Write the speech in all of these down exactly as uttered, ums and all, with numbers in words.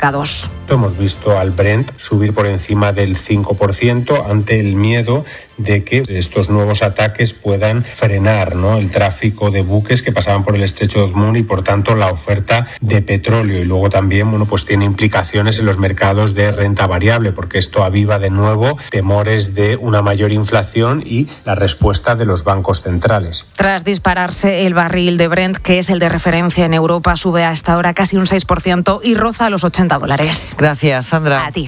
mercados. Hemos visto al Brent subir por encima del cinco por ciento ante el miedo de que estos nuevos ataques puedan frenar, ¿no?, el tráfico de buques que pasaban por el estrecho de Hormuz y por tanto la oferta de petróleo. Y luego también, bueno, pues tiene implicaciones en los mercados de renta variable, porque esto aviva de nuevo temores de una mayor inflación y la respuesta de los bancos centrales. Tras dispararse el barril de Brent, que es el de referencia en Europa, sube a esta hora casi un seis por ciento y roza los ochenta dólares. Gracias, Sandra. A ti.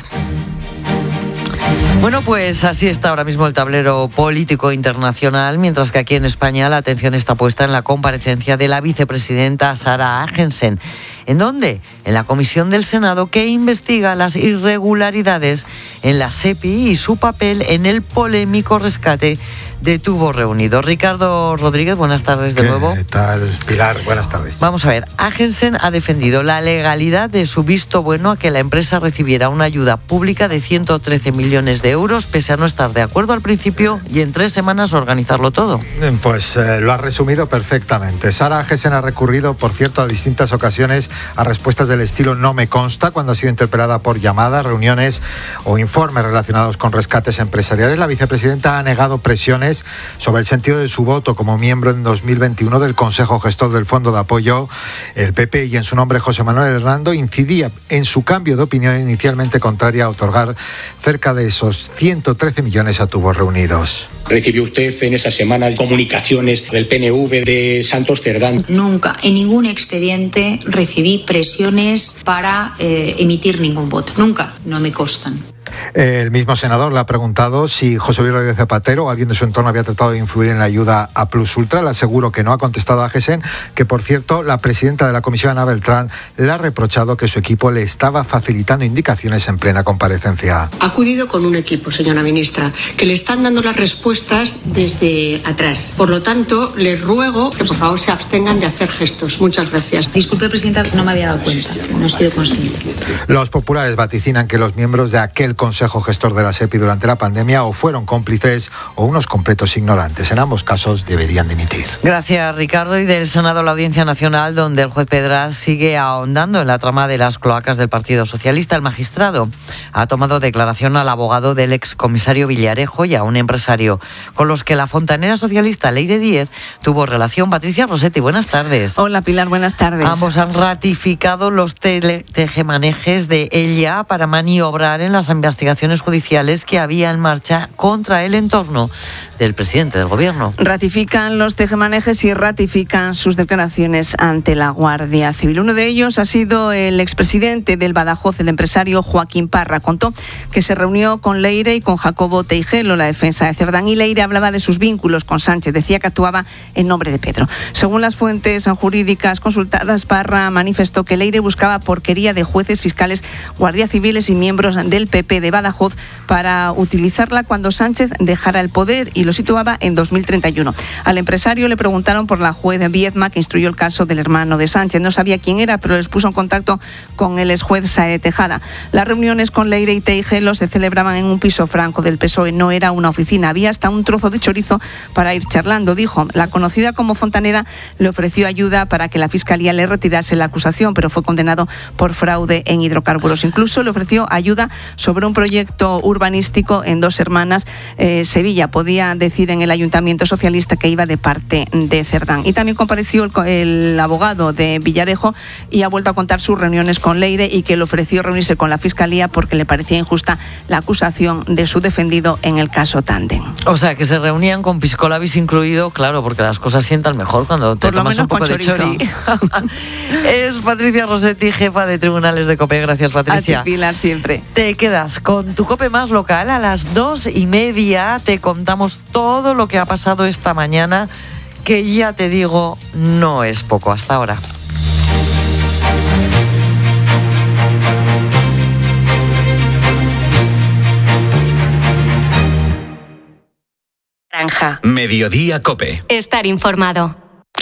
Bueno, pues así está ahora mismo el tablero político internacional, mientras que aquí en España la atención está puesta en la comparecencia de la vicepresidenta Sara Agensen. ¿En dónde? En la comisión del Senado que investiga las irregularidades en la SEPI y su papel en el polémico rescate de Tubos Reunidos. Ricardo Rodríguez, buenas tardes de ¿Qué nuevo. ¿Qué tal, Pilar? Buenas tardes. Vamos a ver, Agensen ha defendido la legalidad de su visto bueno a que la empresa recibiera una ayuda pública de ciento trece millones de euros, pese a no estar de acuerdo al principio y en tres semanas organizarlo todo. Pues eh, lo ha resumido perfectamente. Sara Agensen ha recurrido, por cierto, a distintas ocasiones a respuestas del estilo "no me consta" cuando ha sido interpelada por llamadas, reuniones o informes relacionados con rescates empresariales. La vicepresidenta ha negado presiones sobre el sentido de su voto como miembro en dos mil veintiuno del Consejo Gestor del Fondo de Apoyo. El P P, y en su nombre José Manuel Hernando, incidía en su cambio de opinión inicialmente contraria a otorgar cerca de esos ciento trece millones a Tubos Reunidos. ¿Recibió usted en esa semana comunicaciones del P N V de Santos Cerdán? Nunca, en ningún expediente recibí presiones para eh, emitir ningún voto. Nunca, no me constan. El mismo senador le ha preguntado si José Luis Rodríguez Zapatero o alguien de su entorno había tratado de influir en la ayuda a Plus Ultra. Le aseguro que no. Ha contestado a Agensen que, por cierto, la presidenta de la comisión, Ana Beltrán, le ha reprochado que su equipo le estaba facilitando indicaciones en plena comparecencia. Ha acudido con un equipo, señora ministra, que le están dando las respuestas desde atrás. Por lo tanto, les ruego que por favor se abstengan de hacer gestos. Muchas gracias. Disculpe, presidenta, no me había dado cuenta. No he sido consciente. Los populares vaticinan que los miembros de aquel Consejo Gestor de la SEPI durante la pandemia o fueron cómplices o unos completos ignorantes. En ambos casos deberían dimitir. Gracias, Ricardo. Y del Senado a la Audiencia Nacional, donde el juez Pedraz sigue ahondando en la trama de las cloacas del Partido Socialista. El magistrado ha tomado declaración al abogado del excomisario Villarejo y a un empresario con los que la fontanera socialista Leire Díez tuvo relación. Patricia Rossetti, buenas tardes. Hola, Pilar, buenas tardes. Ambos han ratificado los tele- tejemanejes de ella para maniobrar en las investigaciones judiciales que había en marcha contra el entorno del presidente del gobierno. Ratifican los tejemanejes y ratifican sus declaraciones ante la Guardia Civil. Uno de ellos ha sido el expresidente del Badajoz, el empresario Joaquín Parra. Contó que se reunió con Leire y con Jacobo Teijelo, la defensa de Cerdán, y Leire hablaba de sus vínculos con Sánchez. Decía que actuaba en nombre de Pedro. Según las fuentes jurídicas consultadas, Parra manifestó que Leire buscaba porquería de jueces, fiscales, guardias civiles y miembros del P P de Badajoz para utilizarla cuando Sánchez dejara el poder, y lo situaba en dos mil treinta y uno. Al empresario le preguntaron por la juez Viedma, que instruyó el caso del hermano de Sánchez. No sabía quién era, pero les puso en contacto con el exjuez Sae Tejada. Las reuniones con Leire y Teijelo se celebraban en un piso franco del P S O E. No era una oficina, había hasta un trozo de chorizo para ir charlando, dijo. La conocida como fontanera le ofreció ayuda para que la Fiscalía le retirase la acusación, pero fue condenado por fraude en hidrocarburos. Incluso le ofreció ayuda sobre un proyecto urbanístico en Dos Hermanas, eh, Sevilla. Podía decir en el Ayuntamiento Socialista que iba de parte de Cerdán. Y también compareció el, el abogado de Villarejo y ha vuelto a contar sus reuniones con Leire y que le ofreció reunirse con la Fiscalía porque le parecía injusta la acusación de su defendido en el caso Tandem. O sea, que se reunían con pisco labis incluido, claro, porque las cosas sientan mejor cuando te Por lo tomas menos un poco con de chori. Es Patricia Rossetti, jefa de Tribunales de COPE. Gracias, Patricia. A ti, Pilar, siempre. Te quedas con tu COPE más local. A las dos y media te contamos todo lo que ha pasado esta mañana, que ya te digo, no es poco hasta ahora. Granja. Mediodía COPE. Estar informado.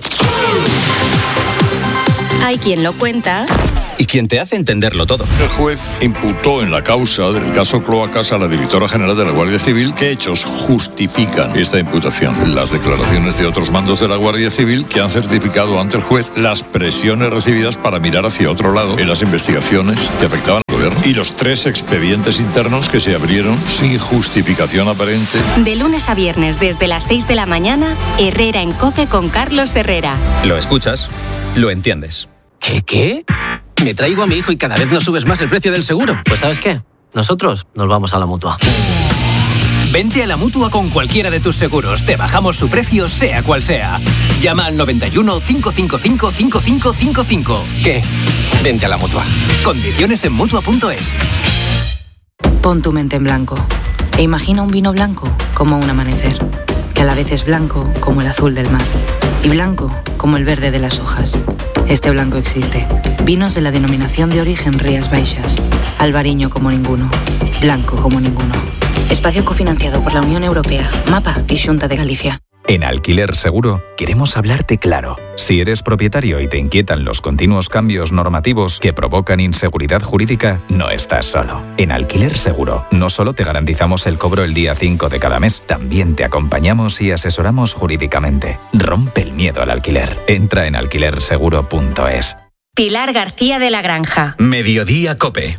Hay quien lo cuenta y quien te hace entenderlo todo. El juez imputó en la causa del caso Cloacas a la directora general de la Guardia Civil. ¿Qué hechos justifican esta imputación? Las declaraciones de otros mandos de la Guardia Civil que han certificado ante el juez las presiones recibidas para mirar hacia otro lado en las investigaciones que afectaban proceder. Y los tres expedientes internos que se abrieron sin justificación aparente. De lunes a viernes desde las seis de la mañana, Herrera en COPE con Carlos Herrera. Lo escuchas, lo entiendes. ¿Qué qué? Me traigo a mi hijo y cada vez nos subes más el precio del seguro. Pues ¿sabes qué? Nosotros nos vamos a la Mutua. Vente a la Mutua con cualquiera de tus seguros. Te bajamos su precio, sea cual sea. Llama al noventa y uno, cinco cinco cinco, cinco cinco cinco cinco. ¿Qué? Vente a la Mutua. Condiciones en Mutua punto es. Pon tu mente en blanco e imagina un vino blanco como un amanecer, que a la vez es blanco como el azul del mar y blanco como el verde de las hojas. Este blanco existe. Vinos de la denominación de origen Rías Baixas. Albariño como ninguno. Blanco como ninguno. Espacio cofinanciado por la Unión Europea, MAPA y Xunta de Galicia. En Alquiler Seguro queremos hablarte claro. Si eres propietario y te inquietan los continuos cambios normativos que provocan inseguridad jurídica, no estás solo. En Alquiler Seguro no solo te garantizamos el cobro el día cinco de cada mes, también te acompañamos y asesoramos jurídicamente. Rompe el miedo al alquiler. Entra en alquiler seguro punto es. Pilar García de la Granja. Mediodía COPE.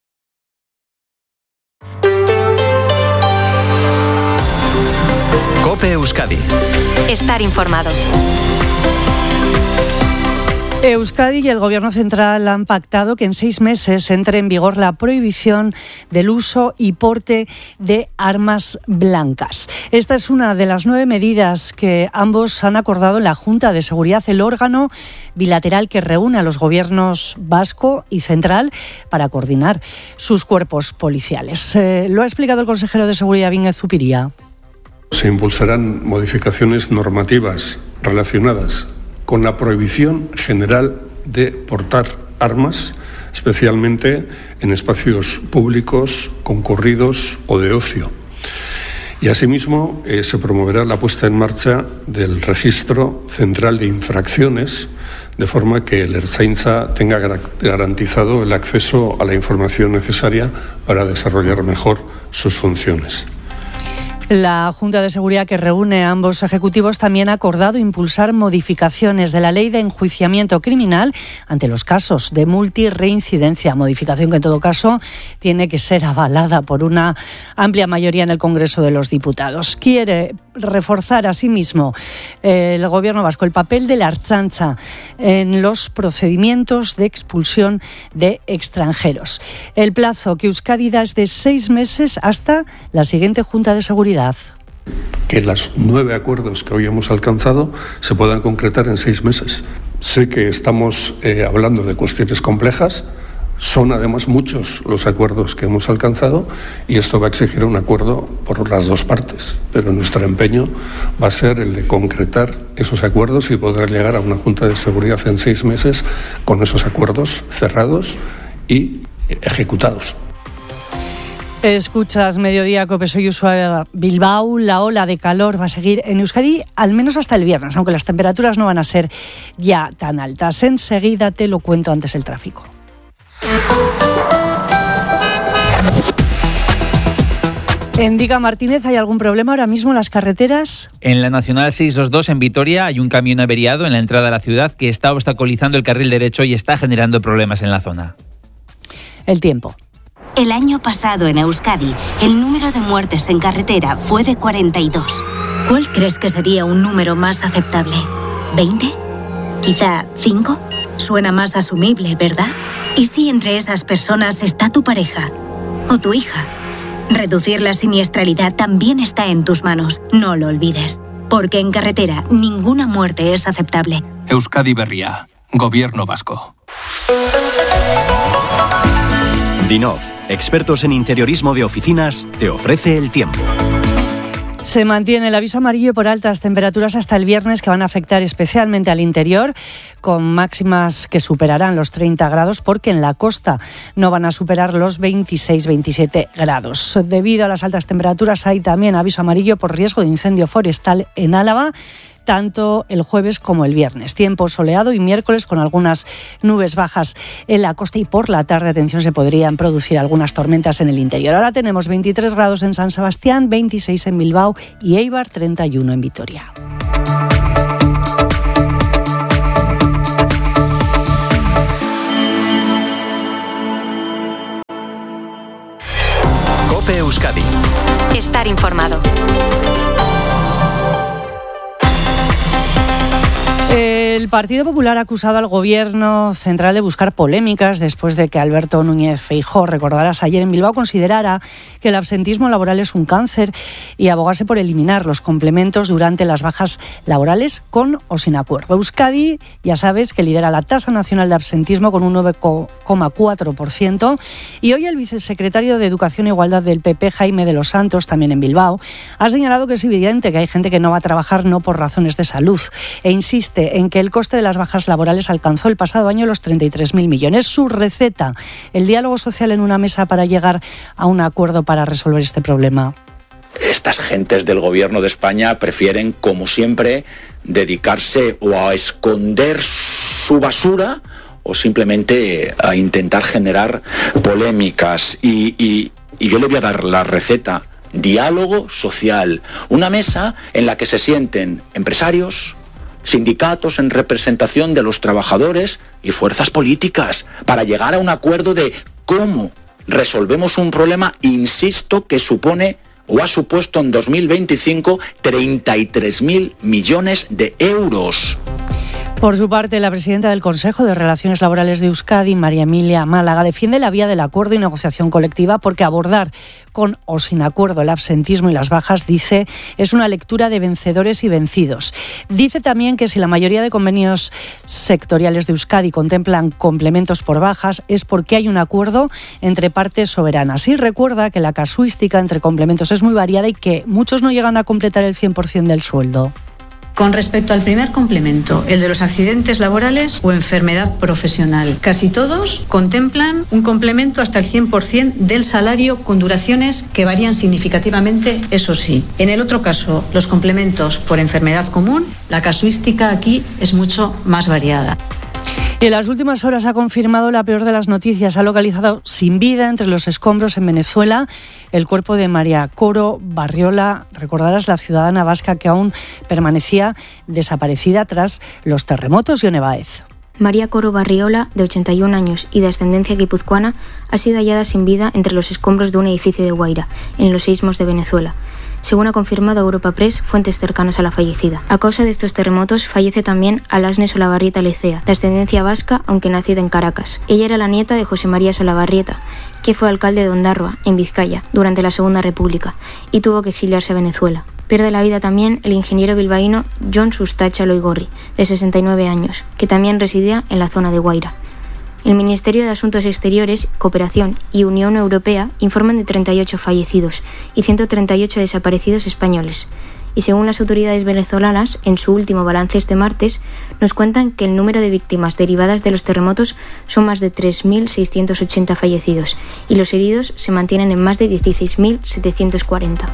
COPE Euskadi. Estar informado. Euskadi y el Gobierno central han pactado que en seis meses entre en vigor la prohibición del uso y porte de armas blancas. Esta es una de las nueve medidas que ambos han acordado en la Junta de Seguridad, el órgano bilateral que reúne a los gobiernos vasco y central para coordinar sus cuerpos policiales. Eh, lo ha explicado el consejero de Seguridad, Vínguez Zupiría. Se impulsarán modificaciones normativas relacionadas con la prohibición general de portar armas, especialmente en espacios públicos, concurridos o de ocio. Y asimismo eh, se promoverá la puesta en marcha del registro central de infracciones, de forma que el Ertzaintza tenga garantizado el acceso a la información necesaria para desarrollar mejor sus funciones. La Junta de Seguridad, que reúne a ambos ejecutivos, también ha acordado impulsar modificaciones de la Ley de Enjuiciamiento Criminal ante los casos de multirreincidencia, modificación que en todo caso tiene que ser avalada por una amplia mayoría en el Congreso de los Diputados. Quiere reforzar asimismo eh, el Gobierno vasco el papel de la Ertzaintza en los procedimientos de expulsión de extranjeros. El plazo que Euskadi da es de seis meses hasta la siguiente Junta de Seguridad. Que los nueve acuerdos que hoy hemos alcanzado se puedan concretar en seis meses. Sé que estamos eh, hablando de cuestiones complejas, son además muchos los acuerdos que hemos alcanzado y esto va a exigir un acuerdo por las dos partes, pero nuestro empeño va a ser el de concretar esos acuerdos y poder llegar a una Junta de Seguridad en seis meses con esos acuerdos cerrados y ejecutados. Escuchas Mediodía COPE, soy Usua Bilbao. La ola de calor va a seguir en Euskadi al menos hasta el viernes, aunque las temperaturas no van a ser ya tan altas. Enseguida te lo cuento, antes el tráfico. En Diga Martínez, ¿hay algún problema ahora mismo en las carreteras? En la Nacional seiscientos veintidós en Vitoria hay un camión averiado en la entrada a la ciudad que está obstaculizando el carril derecho y está generando problemas en la zona. El tiempo. El año pasado en Euskadi, el número de muertes en carretera fue de cuarenta y dos. ¿Cuál crees que sería un número más aceptable? ¿veinte? ¿Quizá cinco? Suena más asumible, ¿verdad? ¿Y si entre esas personas está tu pareja o tu hija? Reducir la siniestralidad también está en tus manos, no lo olvides. Porque en carretera ninguna muerte es aceptable. Euskadi Berria, Gobierno Vasco. Dinov, expertos en interiorismo de oficinas, te ofrece el tiempo. Se mantiene el aviso amarillo por altas temperaturas hasta el viernes, que van a afectar especialmente al interior, con máximas que superarán los treinta grados, porque en la costa no van a superar los veintiséis veintisiete grados. Debido a las altas temperaturas hay también aviso amarillo por riesgo de incendio forestal en Álava, tanto el jueves como el viernes. Tiempo soleado y miércoles con algunas nubes bajas en la costa, y por la tarde, atención, se podrían producir algunas tormentas en el interior. Ahora tenemos veintitrés grados en San Sebastián, veintiséis en Bilbao y Eibar, treinta y uno en Vitoria. Euskadi. Estar informado. El Partido Popular ha acusado al Gobierno central de buscar polémicas después de que Alberto Núñez Feijóo, recordarás, ayer en Bilbao considerara que el absentismo laboral es un cáncer y abogase por eliminar los complementos durante las bajas laborales con o sin acuerdo. Euskadi, ya sabes, que lidera la tasa nacional de absentismo con un nueve coma cuatro por ciento y hoy el vicesecretario de Educación e Igualdad del P P, Jaime de los Santos, también en Bilbao, ha señalado que es evidente que hay gente que no va a trabajar no por razones de salud e insiste en que el coste de las bajas laborales alcanzó el pasado año los treinta y tres mil millones. Su receta, el diálogo social en una mesa para llegar a un acuerdo para resolver este problema. Estas gentes del Gobierno de España prefieren, como siempre, dedicarse o a esconder su basura o simplemente a intentar generar polémicas. Y, y, y yo le voy a dar la receta. Diálogo social. Una mesa en la que se sienten empresarios, sindicatos en representación de los trabajadores y fuerzas políticas para llegar a un acuerdo de cómo resolvemos un problema, insisto, que supone o ha supuesto en dos mil veinticinco treinta y tres mil millones de euros. Por su parte, la presidenta del Consejo de Relaciones Laborales de Euskadi, María Emilia Málaga, defiende la vía del acuerdo y negociación colectiva porque abordar con o sin acuerdo el absentismo y las bajas, dice, es una lectura de vencedores y vencidos. Dice también que si la mayoría de convenios sectoriales de Euskadi contemplan complementos por bajas es porque hay un acuerdo entre partes soberanas. Y recuerda que la casuística entre complementos es muy variada y que muchos no llegan a completar el cien por ciento del sueldo. Con respecto al primer complemento, el de los accidentes laborales o enfermedad profesional, casi todos contemplan un complemento hasta el cien por ciento del salario con duraciones que varían significativamente, eso sí. En el otro caso, los complementos por enfermedad común, la casuística aquí es mucho más variada. Y en las últimas horas ha confirmado la peor de las noticias. Ha localizado sin vida entre los escombros en Venezuela el cuerpo de María Coro Barriola, recordarás, la ciudadana vasca que aún permanecía desaparecida tras los terremotos. Yone Baez. María Coro Barriola, de ochenta y un años y de ascendencia guipuzcoana, ha sido hallada sin vida entre los escombros de un edificio de Guaira, en los seísmos de Venezuela. Según ha confirmado Europa Press, fuentes cercanas a la fallecida. A causa de estos terremotos fallece también Alasne Solabarrieta Lecea, de ascendencia vasca, aunque nacida en Caracas. Ella era la nieta de José María Solabarrieta, que fue alcalde de Ondarroa, en Vizcaya, durante la Segunda República, y tuvo que exiliarse a Venezuela. Pierde la vida también el ingeniero bilbaíno John Sustacha Loigorri, de sesenta y nueve años, que también residía en la zona de Guaira. El Ministerio de Asuntos Exteriores, Cooperación y Unión Europea informan de treinta y ocho fallecidos y ciento treinta y ocho desaparecidos españoles. Y según las autoridades venezolanas, en su último balance este martes, nos cuentan que el número de víctimas derivadas de los terremotos son más de tres mil seiscientos ochenta fallecidos y los heridos se mantienen en más de dieciséis mil setecientos cuarenta.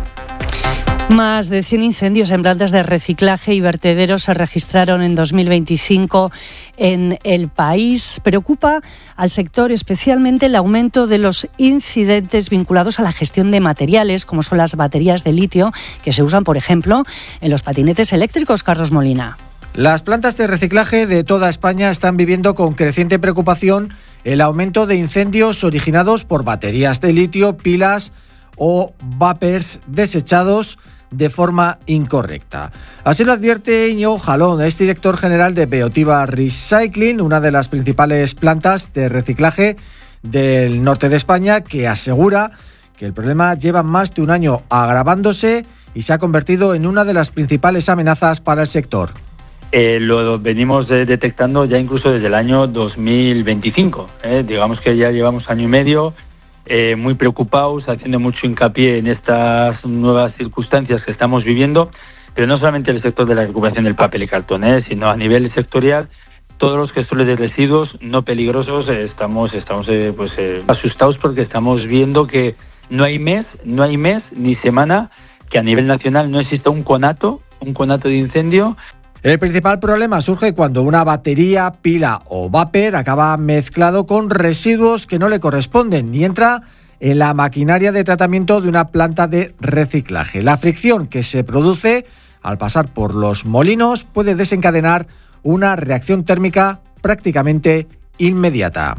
Más de cien incendios en plantas de reciclaje y vertederos se registraron en dos mil veinticinco en el país. Preocupa al sector especialmente el aumento de los incidentes vinculados a la gestión de materiales, como son las baterías de litio, que se usan, por ejemplo, en los patinetes eléctricos. Carlos Molina. Las plantas de reciclaje de toda España están viviendo con creciente preocupación el aumento de incendios originados por baterías de litio, pilas o vapers desechados de forma incorrecta. Así lo advierte Íñigo Jalón, es director general de Beotiva Recycling, una de las principales plantas de reciclaje del norte de España, que asegura que el problema lleva más de un año agravándose y se ha convertido en una de las principales amenazas para el sector. Eh, lo venimos de, detectando ya incluso desde el año dos mil veinticinco. Eh, digamos que ya llevamos año y medio Eh, muy preocupados, haciendo mucho hincapié en estas nuevas circunstancias que estamos viviendo, pero no solamente el sector de la recuperación del papel y cartón, eh, sino a nivel sectorial, todos los gestores de residuos no peligrosos eh, estamos estamos eh, pues eh, asustados porque estamos viendo que no hay mes, no hay mes ni semana que a nivel nacional no exista un conato, un conato de incendio. El principal problema surge cuando una batería, pila o vapor acaba mezclado con residuos que no le corresponden y entra en la maquinaria de tratamiento de una planta de reciclaje. La fricción que se produce al pasar por los molinos puede desencadenar una reacción térmica prácticamente inmediata.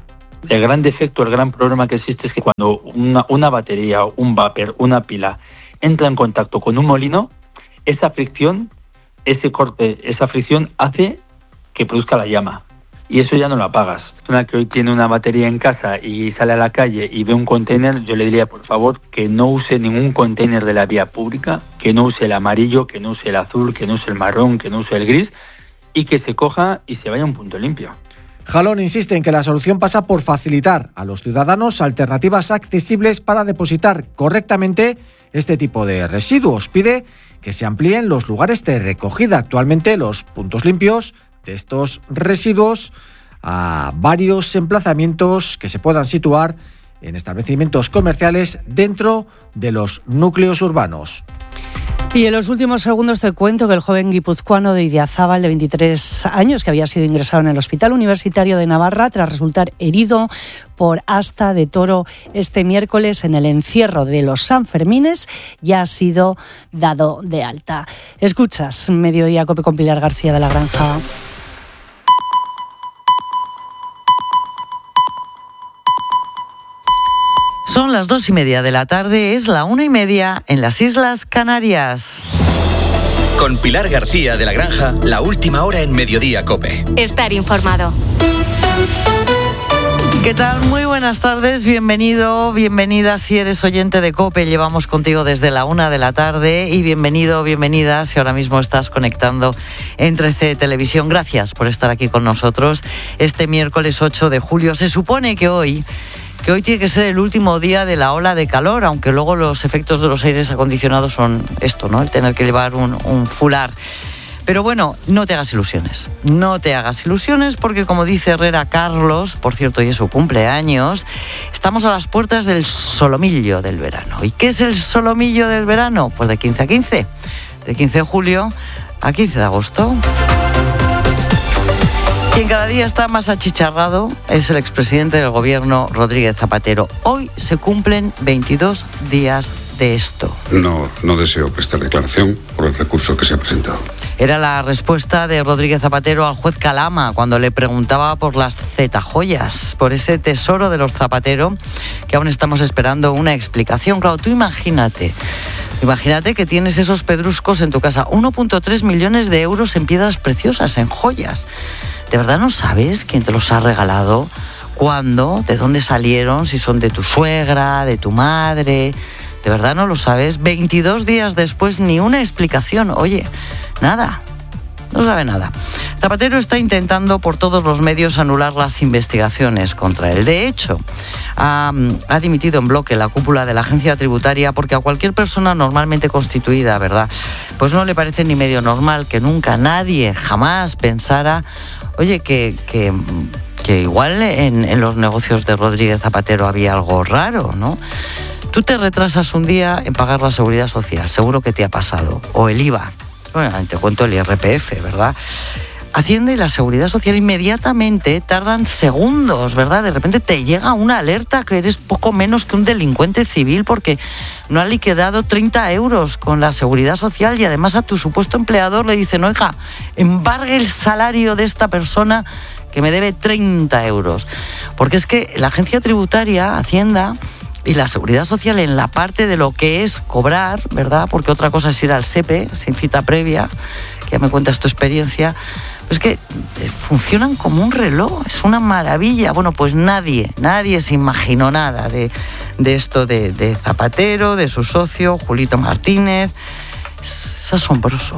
El gran defecto, el gran problema que existe es que cuando una, una batería, un vapor, una pila entra en contacto con un molino, esa fricción, ese corte, esa fricción hace que produzca la llama. Y eso ya no lo apagas. Una que hoy tiene una batería en casa y sale a la calle y ve un container, yo le diría, por favor, que no use ningún container de la vía pública, que no use el amarillo, que no use el azul, que no use el marrón, que no use el gris, y que se coja y se vaya a un punto limpio. Jalón insiste en que la solución pasa por facilitar a los ciudadanos alternativas accesibles para depositar correctamente este tipo de residuos. Pide que se amplíen los lugares de recogida. Actualmente los puntos limpios de estos residuos a varios emplazamientos que se puedan situar en establecimientos comerciales dentro de los núcleos urbanos. Y en los últimos segundos te cuento que el joven guipuzcoano de Idiazábal, de veintitrés años, que había sido ingresado en el Hospital Universitario de Navarra tras resultar herido por asta de toro este miércoles en el encierro de los Sanfermines, ya ha sido dado de alta. Escuchas Mediodía Cope con Pilar García de la Granja. Son las dos y media de la tarde, es la una y media en las Islas Canarias. Con Pilar García de la Granja, la última hora en Mediodía Cope. Estar informado. ¿Qué tal? Muy buenas tardes, bienvenido, bienvenida si eres oyente de COPE, llevamos contigo desde la una de la tarde y bienvenido, bienvenida si ahora mismo estás conectando en trece Televisión. Gracias por estar aquí con nosotros este miércoles ocho de julio. Se supone que hoy... que hoy tiene que ser el último día de la ola de calor, aunque luego los efectos de los aires acondicionados son esto, ¿no? El tener que llevar un, un fular. Pero bueno, no te hagas ilusiones, no te hagas ilusiones porque como dice Herrera Carlos, por cierto, hoy es su cumpleaños, estamos a las puertas del solomillo del verano. ¿Y qué es el solomillo del verano? Pues de quince a quince, de quince de julio a quince de agosto. Quien cada día está más achicharrado es el expresidente del gobierno, Rodríguez Zapatero. Hoy se cumplen veintidós días de esto. No, no deseo prestar declaración por el recurso que se ha presentado. Era la respuesta de Rodríguez Zapatero al juez Calama cuando le preguntaba por las zetajoyas, por ese tesoro de los Zapatero, que aún estamos esperando una explicación. Claro, tú imagínate... Imagínate que tienes esos pedruscos en tu casa, uno punto tres millones de euros en piedras preciosas, en joyas. ¿De verdad no sabes quién te los ha regalado? ¿Cuándo? ¿De dónde salieron? Si son de tu suegra, de tu madre. ¿De verdad no lo sabes? veintidós días después, ni una explicación. Oye, nada. No sabe nada. Zapatero está intentando por todos los medios anular las investigaciones contra él. De hecho, ha, ha dimitido en bloque la cúpula de la agencia tributaria porque a cualquier persona normalmente constituida, ¿verdad? Pues no le parece ni medio normal que nunca nadie jamás pensara, oye, que, que, que igual en, en los negocios de Rodríguez Zapatero había algo raro, ¿no? Tú te retrasas un día en pagar la seguridad social, seguro que te ha pasado, o el I V A. Bueno, te cuento el I R P F, ¿verdad? Hacienda y la Seguridad Social inmediatamente tardan segundos, ¿verdad? De repente te llega una alerta que eres poco menos que un delincuente civil porque no ha liquidado treinta euros con la Seguridad Social y además a tu supuesto empleador le dicen, oiga, embargue el salario de esta persona que me debe treinta euros. Porque es que la agencia tributaria, Hacienda... y la Seguridad Social en la parte de lo que es cobrar, ¿verdad? Porque otra cosa es ir al SEPE, sin cita previa, que ya me cuentas tu experiencia, pues que funcionan como un reloj, es una maravilla. Bueno, pues nadie, nadie se imaginó nada de, de esto de, de Zapatero, de su socio, Julito Martínez. Es, es asombroso.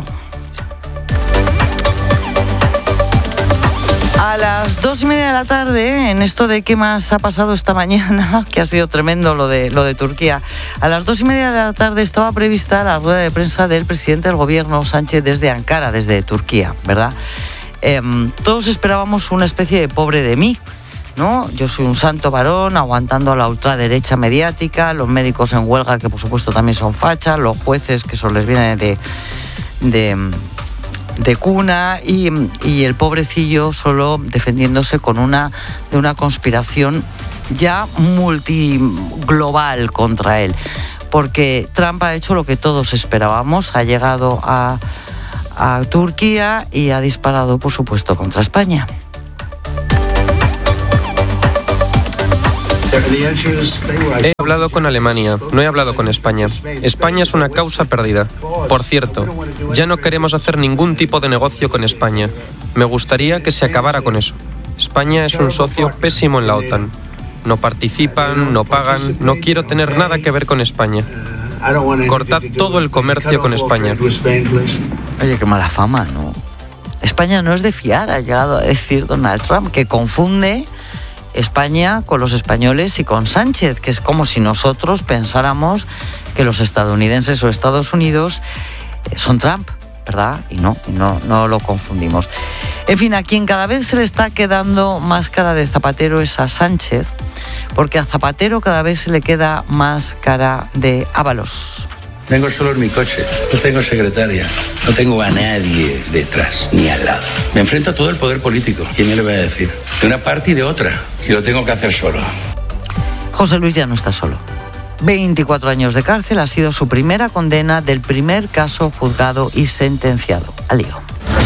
A las dos y media de la tarde, en esto de qué más ha pasado esta mañana, que ha sido tremendo lo de, lo de Turquía, a las dos y media de la tarde estaba prevista la rueda de prensa del presidente del gobierno, Sánchez, desde Ankara, desde Turquía, ¿verdad? Eh, todos esperábamos una especie de pobre de mí, ¿no? Yo soy un santo varón aguantando a la ultraderecha mediática, los médicos en huelga, que por supuesto también son fachas, los jueces que eso les viene de... de de cuna y, y el pobrecillo solo defendiéndose con una de una conspiración ya multiglobal contra él, porque Trump ha hecho lo que todos esperábamos, ha llegado a, a Turquía y ha disparado, por supuesto, contra España. He hablado con Alemania, no he hablado con España. España es una causa perdida. Por cierto, ya no queremos hacer ningún tipo de negocio con España. Me gustaría que se acabara con eso. España es un socio pésimo en la OTAN. No participan, no pagan, no quiero tener nada que ver con España. Cortad todo el comercio con España. Oye, qué mala fama, ¿no? España no es de fiar, ha llegado a decir Donald Trump, que confunde España con los españoles y con Sánchez, que es como si nosotros pensáramos que los estadounidenses o Estados Unidos son Trump, ¿verdad? Y no, no, no lo confundimos. En fin, a quien cada vez se le está quedando más cara de Zapatero es a Sánchez, porque a Zapatero cada vez se le queda más cara de Ábalos. Vengo solo en mi coche, no tengo secretaria, no tengo a nadie detrás ni al lado. Me enfrento a todo el poder político. ¿Quién me lo va a decir? De una parte y de otra, y lo tengo que hacer solo. José Luis ya no está solo. veinticuatro años de cárcel ha sido su primera condena del primer caso juzgado y sentenciado. Al lío.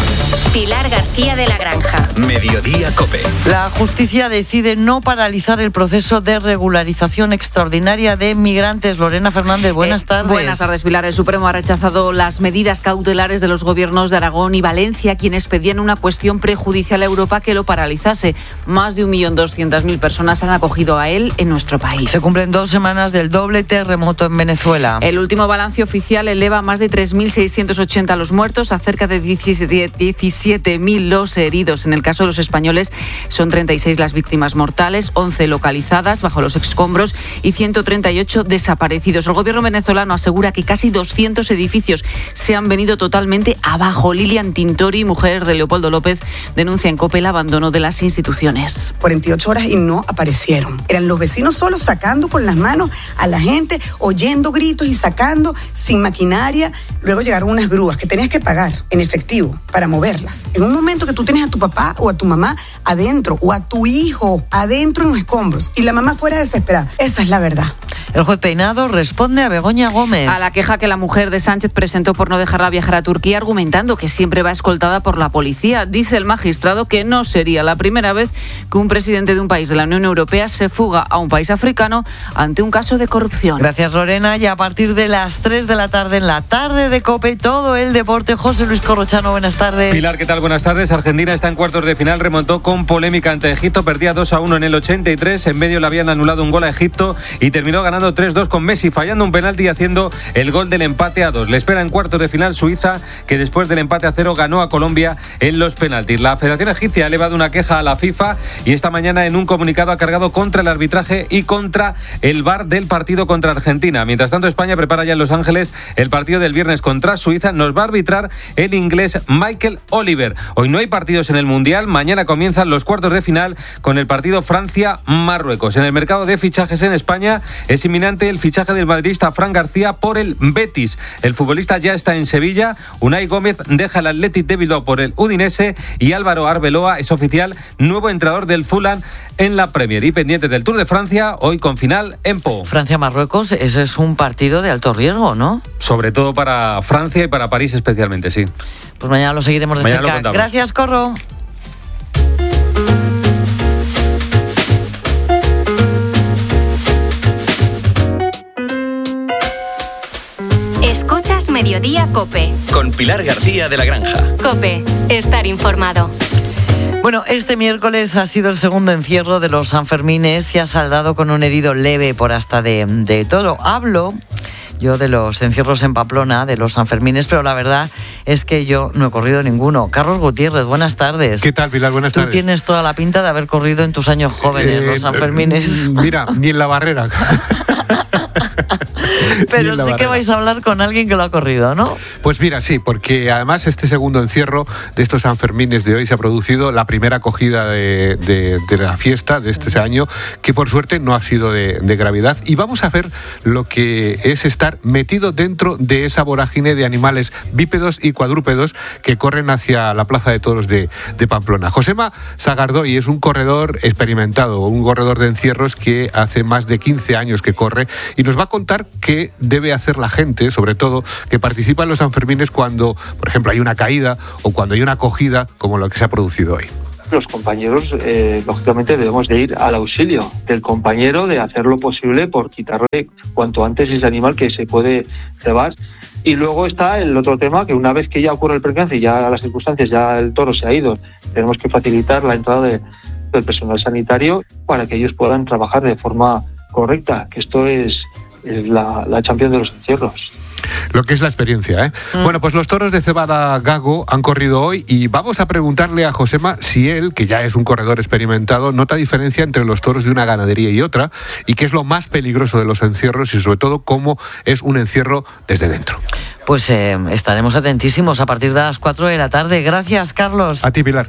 Pilar García de la Granja. Mediodía COPE. La justicia decide no paralizar el proceso de regularización extraordinaria de migrantes. Lorena Fernández, buenas tardes. Eh, buenas tardes, Pilar. El Supremo ha rechazado las medidas cautelares de los gobiernos de Aragón y Valencia, quienes pedían una cuestión prejudicial a Europa que lo paralizase. Más de un millón doscientas mil personas han acogido a él en nuestro país. Se cumplen dos semanas del doble terremoto en Venezuela. El último balance oficial eleva a más de tres mil seiscientos ochenta los muertos, a cerca de diecisiete mil los heridos. En el caso de los españoles son treinta y seis las víctimas mortales, once localizadas bajo los escombros y ciento treinta y ocho desaparecidos. El gobierno venezolano asegura que casi doscientos edificios se han venido totalmente abajo. Lilian Tintori, mujer de Leopoldo López, denuncia en COPE el abandono de las instituciones. cuarenta y ocho horas y no aparecieron. Eran los vecinos solos sacando con las manos a la gente, oyendo gritos y sacando sin maquinaria. Luego llegaron unas grúas que tenías que pagar en efectivo para moverlas. En un momento que tú tienes a tu papá o a tu mamá adentro o a tu hijo adentro en los escombros y la mamá fuera desesperada. Esa es la verdad. El juez Peinado responde a Begoña Gómez. A la queja que la mujer de Sánchez presentó por no dejarla viajar a Turquía, argumentando que siempre va escoltada por la policía. Dice el magistrado que no sería la primera vez que un presidente de un país de la Unión Europea se fuga a un país africano ante un caso de corrupción. Gracias, Lorena. Y a partir de las tres de la tarde, en la tarde de COPE, todo el deporte. José Luis Corrochano, buenas tardes. Pilar, ¿qué tal? Buenas tardes. Argentina está en cuartos de final, remontó con polémica ante Egipto, perdía dos a uno en el ochenta y tres, en medio le habían anulado un gol a Egipto y terminó ganando tres dos con Messi, fallando un penalti y haciendo el gol del empate a dos. Le espera en cuartos de final Suiza, que después del empate a cero ganó a Colombia en los penaltis. La Federación Egipcia ha elevado una queja a la FIFA y esta mañana en un comunicado ha cargado contra el arbitraje y contra el V A R del partido contra Argentina. Mientras tanto, España prepara ya en Los Ángeles el partido del viernes contra Suiza. Nos va a arbitrar el inglés Michael Oliver. Hoy no hay partidos en el Mundial, mañana comienzan los cuartos de final con el partido Francia-Marruecos. En el mercado de fichajes en España es inminente el fichaje del madridista Fran García por el Betis. El futbolista ya está en Sevilla, Unai Gómez deja el Athletic de Bilbao por el Udinese y Álvaro Arbeloa es oficial nuevo entrenador del Fulham en la Premier. Y pendientes del Tour de Francia, hoy con final en Po. Francia-Marruecos, ese es un partido de alto riesgo, ¿no? Sobre todo para Francia y para París especialmente, sí. Pues mañana lo seguiremos de mañana cerca. Gracias, Corro. Escuchas Mediodía COPE. Con Pilar García de la Granja. COPE, estar informado. Bueno, este miércoles ha sido el segundo encierro de los Sanfermines y ha saldado con un herido leve por hasta de, de todo. Hablo yo de los encierros en Pamplona, de los Sanfermines, pero la verdad es que yo no he corrido ninguno. Carlos Gutiérrez, buenas tardes. ¿Qué tal, Pilar? Buenas Tú tardes. Tú tienes toda la pinta de haber corrido en tus años jóvenes, eh, los Sanfermines. Mira, ni en la barrera. Pero sí que vais a hablar con alguien que lo ha corrido, ¿no? Pues mira, sí, porque además este segundo encierro de estos Sanfermines de hoy se ha producido la primera acogida de, de, de la fiesta de este año, que por suerte no ha sido de, de gravedad. Y vamos a ver lo que es estar metido dentro de esa vorágine de animales bípedos y cuadrúpedos que corren hacia la Plaza de Toros de, de Pamplona. Josema Sagardoy es un corredor experimentado, un corredor de encierros que hace más de quince años que corre y nos va a contar qué debe hacer la gente, sobre todo que participa en los Sanfermines cuando, por ejemplo, hay una caída o cuando hay una acogida como lo que se ha producido hoy. los compañeros, eh, lógicamente, debemos de ir al auxilio del compañero, de hacer lo posible por quitarle cuanto antes ese animal que se puede cebar. Y luego está el otro tema, que una vez que ya ocurre el percance y ya las circunstancias, ya el toro se ha ido, tenemos que facilitar la entrada de, del personal sanitario para que ellos puedan trabajar de forma correcta, que esto es la, la champion de los encierros. Lo que es la experiencia, ¿eh? Mm. Bueno, pues los toros de Cebada Gago han corrido hoy y vamos a preguntarle a Josema si él, que ya es un corredor experimentado, nota diferencia entre los toros de una ganadería y otra y qué es lo más peligroso de los encierros y sobre todo cómo es un encierro desde dentro. Pues eh, estaremos atentísimos a partir de las cuatro de la tarde. Gracias, Carlos. A ti, Pilar.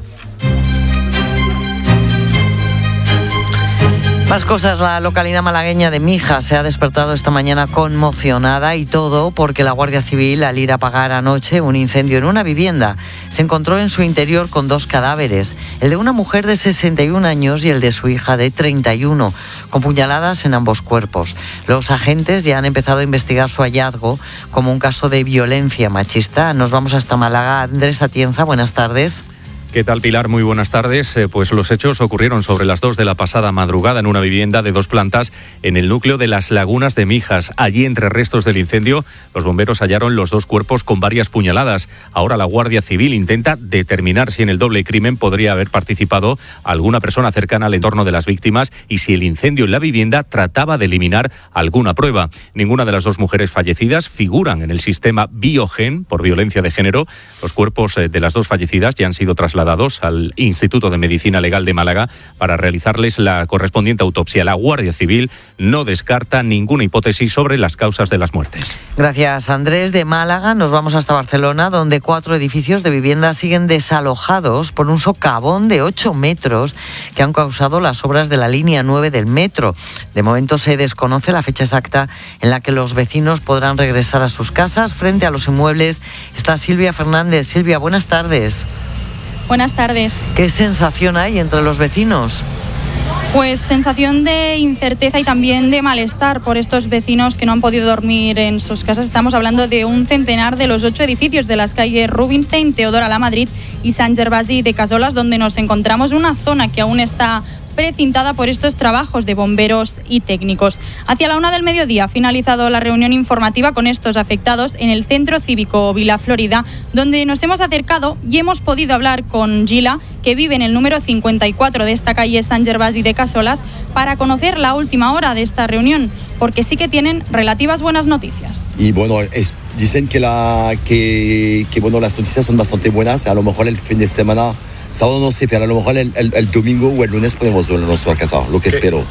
Más cosas, la localidad malagueña de Mijas se ha despertado esta mañana conmocionada y todo porque la Guardia Civil, al ir a apagar anoche un incendio en una vivienda, se encontró en su interior con dos cadáveres, el de una mujer de sesenta y un años y el de su hija de treinta y uno, con puñaladas en ambos cuerpos. Los agentes ya han empezado a investigar su hallazgo como un caso de violencia machista. Nos vamos hasta Málaga. Andrés Atienza, buenas tardes. ¿Qué tal, Pilar? Muy buenas tardes. Eh, pues los hechos ocurrieron sobre las dos de la pasada madrugada en una vivienda de dos plantas en el núcleo de Las Lagunas de Mijas. Allí, entre restos del incendio, los bomberos hallaron los dos cuerpos con varias puñaladas. Ahora la Guardia Civil intenta determinar si en el doble crimen podría haber participado alguna persona cercana al entorno de las víctimas y si el incendio en la vivienda trataba de eliminar alguna prueba. Ninguna de las dos mujeres fallecidas figuran en el sistema Biogen por violencia de género. Los cuerpos de las dos fallecidas ya han sido trasladados al Instituto de Medicina Legal de Málaga para realizarles la correspondiente autopsia. La Guardia Civil no descarta ninguna hipótesis sobre las causas de las muertes. Gracias, Andrés. De Málaga nos vamos hasta Barcelona, donde cuatro edificios de vivienda siguen desalojados por un socavón de ocho metros que han causado las obras de la línea nueve del metro. De momento se desconoce la fecha exacta en la que los vecinos podrán regresar a sus casas. Frente a los inmuebles está Silvia Fernández. Silvia, buenas tardes. Buenas tardes. ¿Qué sensación hay entre los vecinos? Pues sensación de incerteza y también de malestar por estos vecinos que no han podido dormir en sus casas. Estamos hablando de un centenar de los ocho edificios de las calles Rubinstein, Teodora Lamadrid y Sant Gervasi de Casolas, donde nos encontramos en una zona que aún está precintada por estos trabajos de bomberos y técnicos. Hacia la una del mediodía ha finalizado la reunión informativa con estos afectados en el Centro Cívico Vila Florida, donde nos hemos acercado y hemos podido hablar con Gila, que vive en el número cincuenta y cuatro de esta calle Sant Gervasi de Casolas, para conocer la última hora de esta reunión, porque sí que tienen relativas buenas noticias. Y bueno, es, dicen que, la, que, que bueno, las noticias son bastante buenas. A lo mejor el fin de semana, sábado no sé, pero a lo mejor el, el, el domingo o el lunes podemos volver a nuestra casa, lo que ¿Qué? espero.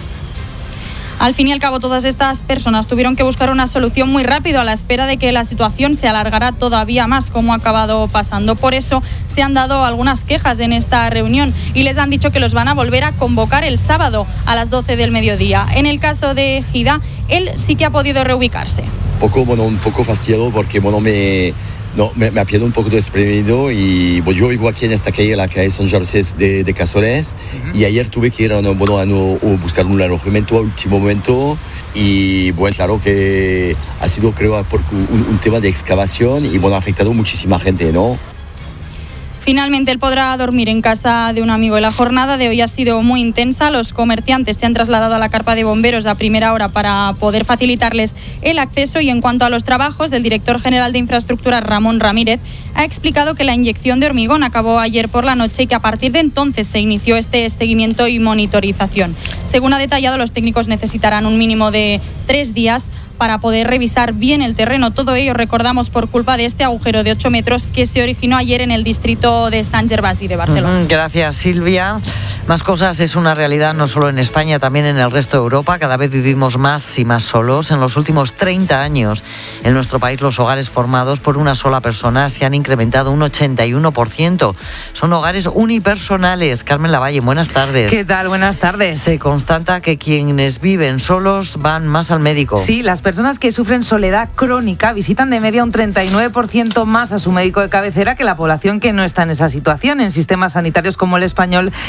Al fin y al cabo, todas estas personas tuvieron que buscar una solución muy rápido a la espera de que la situación se alargara todavía más, como ha acabado pasando. Por eso se han dado algunas quejas en esta reunión y les han dicho que los van a volver a convocar el sábado a las doce del mediodía. En el caso de Gida, él sí que ha podido reubicarse. Poco, bueno, un poco fastidiado porque bueno, me... No, me, me ha pillado un poco desprevenido y bueno, yo vivo aquí en esta calle, la calle Sant Gervasi de, de Casoles, uh-huh. Y ayer tuve que ir a, bueno, a, no, a buscar un alojamiento a último momento y bueno, claro que ha sido creo por un, un tema de excavación y bueno, ha afectado muchísima gente, ¿no? Finalmente él podrá dormir en casa de un amigo. La jornada de hoy ha sido muy intensa. Los comerciantes se han trasladado a la carpa de bomberos a primera hora para poder facilitarles el acceso. Y en cuanto a los trabajos, el director general de Infraestructura, Ramón Ramírez, ha explicado que la inyección de hormigón acabó ayer por la noche y que a partir de entonces se inició este seguimiento y monitorización. Según ha detallado, los técnicos necesitarán un mínimo de tres días para poder revisar bien el terreno. Todo ello, recordamos, por culpa de este agujero de ocho metros que se originó ayer en el distrito de Sant Gervasi de Barcelona. Uh-huh. Gracias, Silvia. Más cosas es una realidad no solo en España, también en el resto de Europa. Cada vez vivimos más y más solos. En los últimos treinta años, en nuestro país, los hogares formados por una sola persona se han incrementado un ochenta y uno por ciento. Son hogares unipersonales. Carmen Lavalle, buenas tardes. ¿Qué tal? Buenas tardes. Se constata que quienes viven solos van más al médico. Sí, las personas que sufren soledad crónica visitan de media un treinta y nueve por ciento más a su médico de cabecera que la población que no está en esa situación. En sistemas sanitarios como el español, que se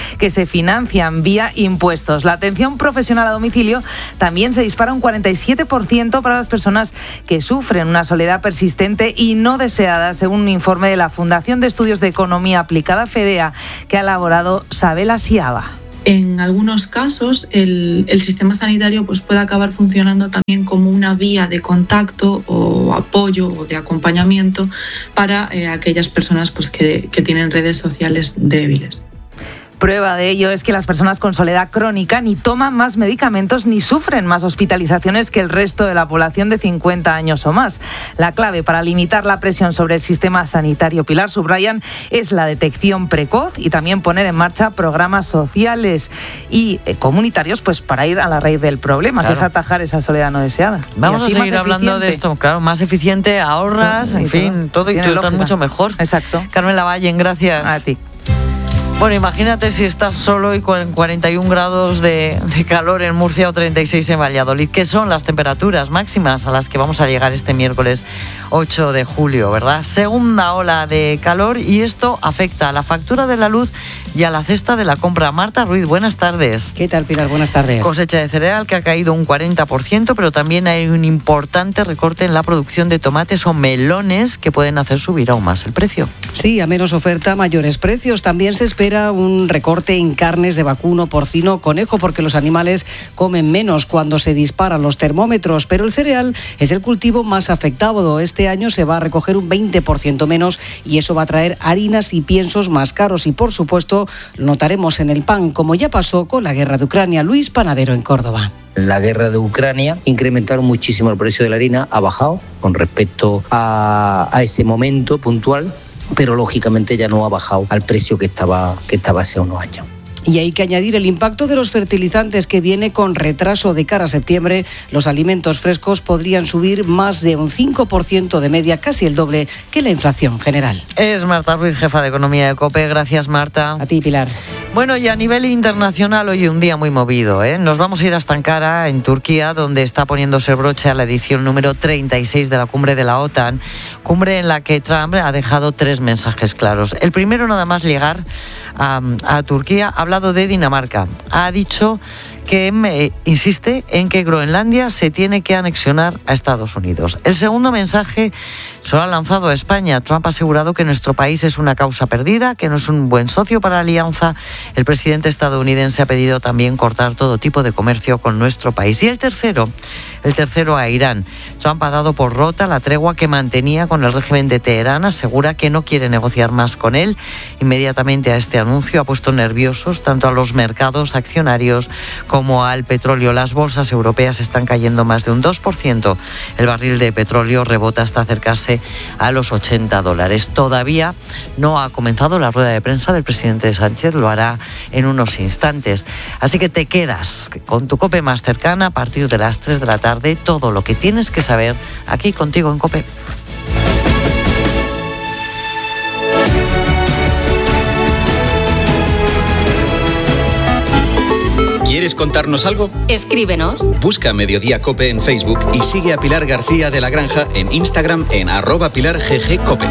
se financian vía impuestos. La atención profesional a domicilio también se dispara un cuarenta y siete por ciento para las personas que sufren una soledad persistente y no deseada, según un informe de la Fundación de Estudios de Economía Aplicada, FEDEA, que ha elaborado Sabela Siaba. En algunos casos, el, el sistema sanitario pues, puede acabar funcionando también como una vía de contacto o apoyo o de acompañamiento para eh, aquellas personas pues, que, que tienen redes sociales débiles. Prueba de ello es que las personas con soledad crónica ni toman más medicamentos ni sufren más hospitalizaciones que el resto de la población de cincuenta años o más. La clave para limitar la presión sobre el sistema sanitario, Pilar, subrayan, es la detección precoz y también poner en marcha programas sociales y eh, comunitarios pues para ir a la raíz del problema, claro, que es atajar esa soledad no deseada. Vamos a seguir hablando de esto, claro, más eficiente, ahorras, todo, en fin, todo, y tú estás mucho mejor. Exacto. Carmen Lavallen, gracias. A ti. Bueno, imagínate si estás solo y con cuarenta y un grados de, de calor en Murcia o treinta y seis en Valladolid. ¿Qué son las temperaturas máximas a las que vamos a llegar este miércoles ocho de julio, verdad? Segunda ola de calor y esto afecta a la factura de la luz y a la cesta de la compra. Marta Ruiz, buenas tardes. ¿Qué tal, Pilar? Buenas tardes. Cosecha de cereal que ha caído un cuarenta por ciento, pero también hay un importante recorte en la producción de tomates o melones que pueden hacer subir aún más el precio. Sí, a menos oferta, mayores precios. También se espera un recorte en carnes de vacuno, porcino, conejo, porque los animales comen menos cuando se disparan los termómetros, pero el cereal es el cultivo más afectado. Este año se va a recoger un veinte por ciento menos y eso va a traer harinas y piensos más caros y, por supuesto, lo notaremos en el pan, como ya pasó con la guerra de Ucrania. Luis Panadero en Córdoba. La guerra de Ucrania incrementaron muchísimo el precio de la harina, ha bajado con respecto a, a ese momento puntual, pero lógicamente ya no ha bajado al precio que estaba, que estaba hace unos años. Y hay que añadir el impacto de los fertilizantes, que viene con retraso de cara a septiembre. Los alimentos frescos podrían subir más de un cinco por ciento de media, casi el doble que la inflación general. Es Marta Ruiz, jefa de Economía de COPE. Gracias, Marta. A ti, Pilar. Bueno, y a nivel internacional hoy un día muy movido, ¿eh? Nos vamos a ir hasta Ankara, en Turquía, donde está poniéndose broche a la edición número treinta y seis de la cumbre de la OTAN, cumbre en la que Trump ha dejado tres mensajes claros. El primero, nada más llegar a, a Turquía, ha hablado de Dinamarca. Ha dicho que eh, insiste en que Groenlandia se tiene que anexionar a Estados Unidos. El segundo mensaje se lo ha lanzado a España. Trump ha asegurado que nuestro país es una causa perdida, que no es un buen socio para la alianza. El presidente estadounidense ha pedido también cortar todo tipo de comercio con nuestro país. Y el tercero, el tercero a Irán. Trump ha dado por rota la tregua que mantenía con el régimen de Teherán. Asegura que no quiere negociar más con él. Inmediatamente a este anuncio ha puesto nerviosos tanto a los mercados accionarios como al petróleo. Las bolsas europeas están cayendo más de un dos por ciento. El barril de petróleo rebota hasta acercarse a los ochenta dólares. Todavía no ha comenzado la rueda de prensa del presidente Sánchez, lo hará en unos instantes. Así que te quedas con tu COPE más cercana a partir de las tres de la tarde. Todo lo que tienes que saber aquí contigo en COPE. ¿Quieres contarnos algo? Escríbenos. Busca Mediodía Cope en Facebook y sigue a Pilar García de la Granja en Instagram en arroba Pilar G G Cope.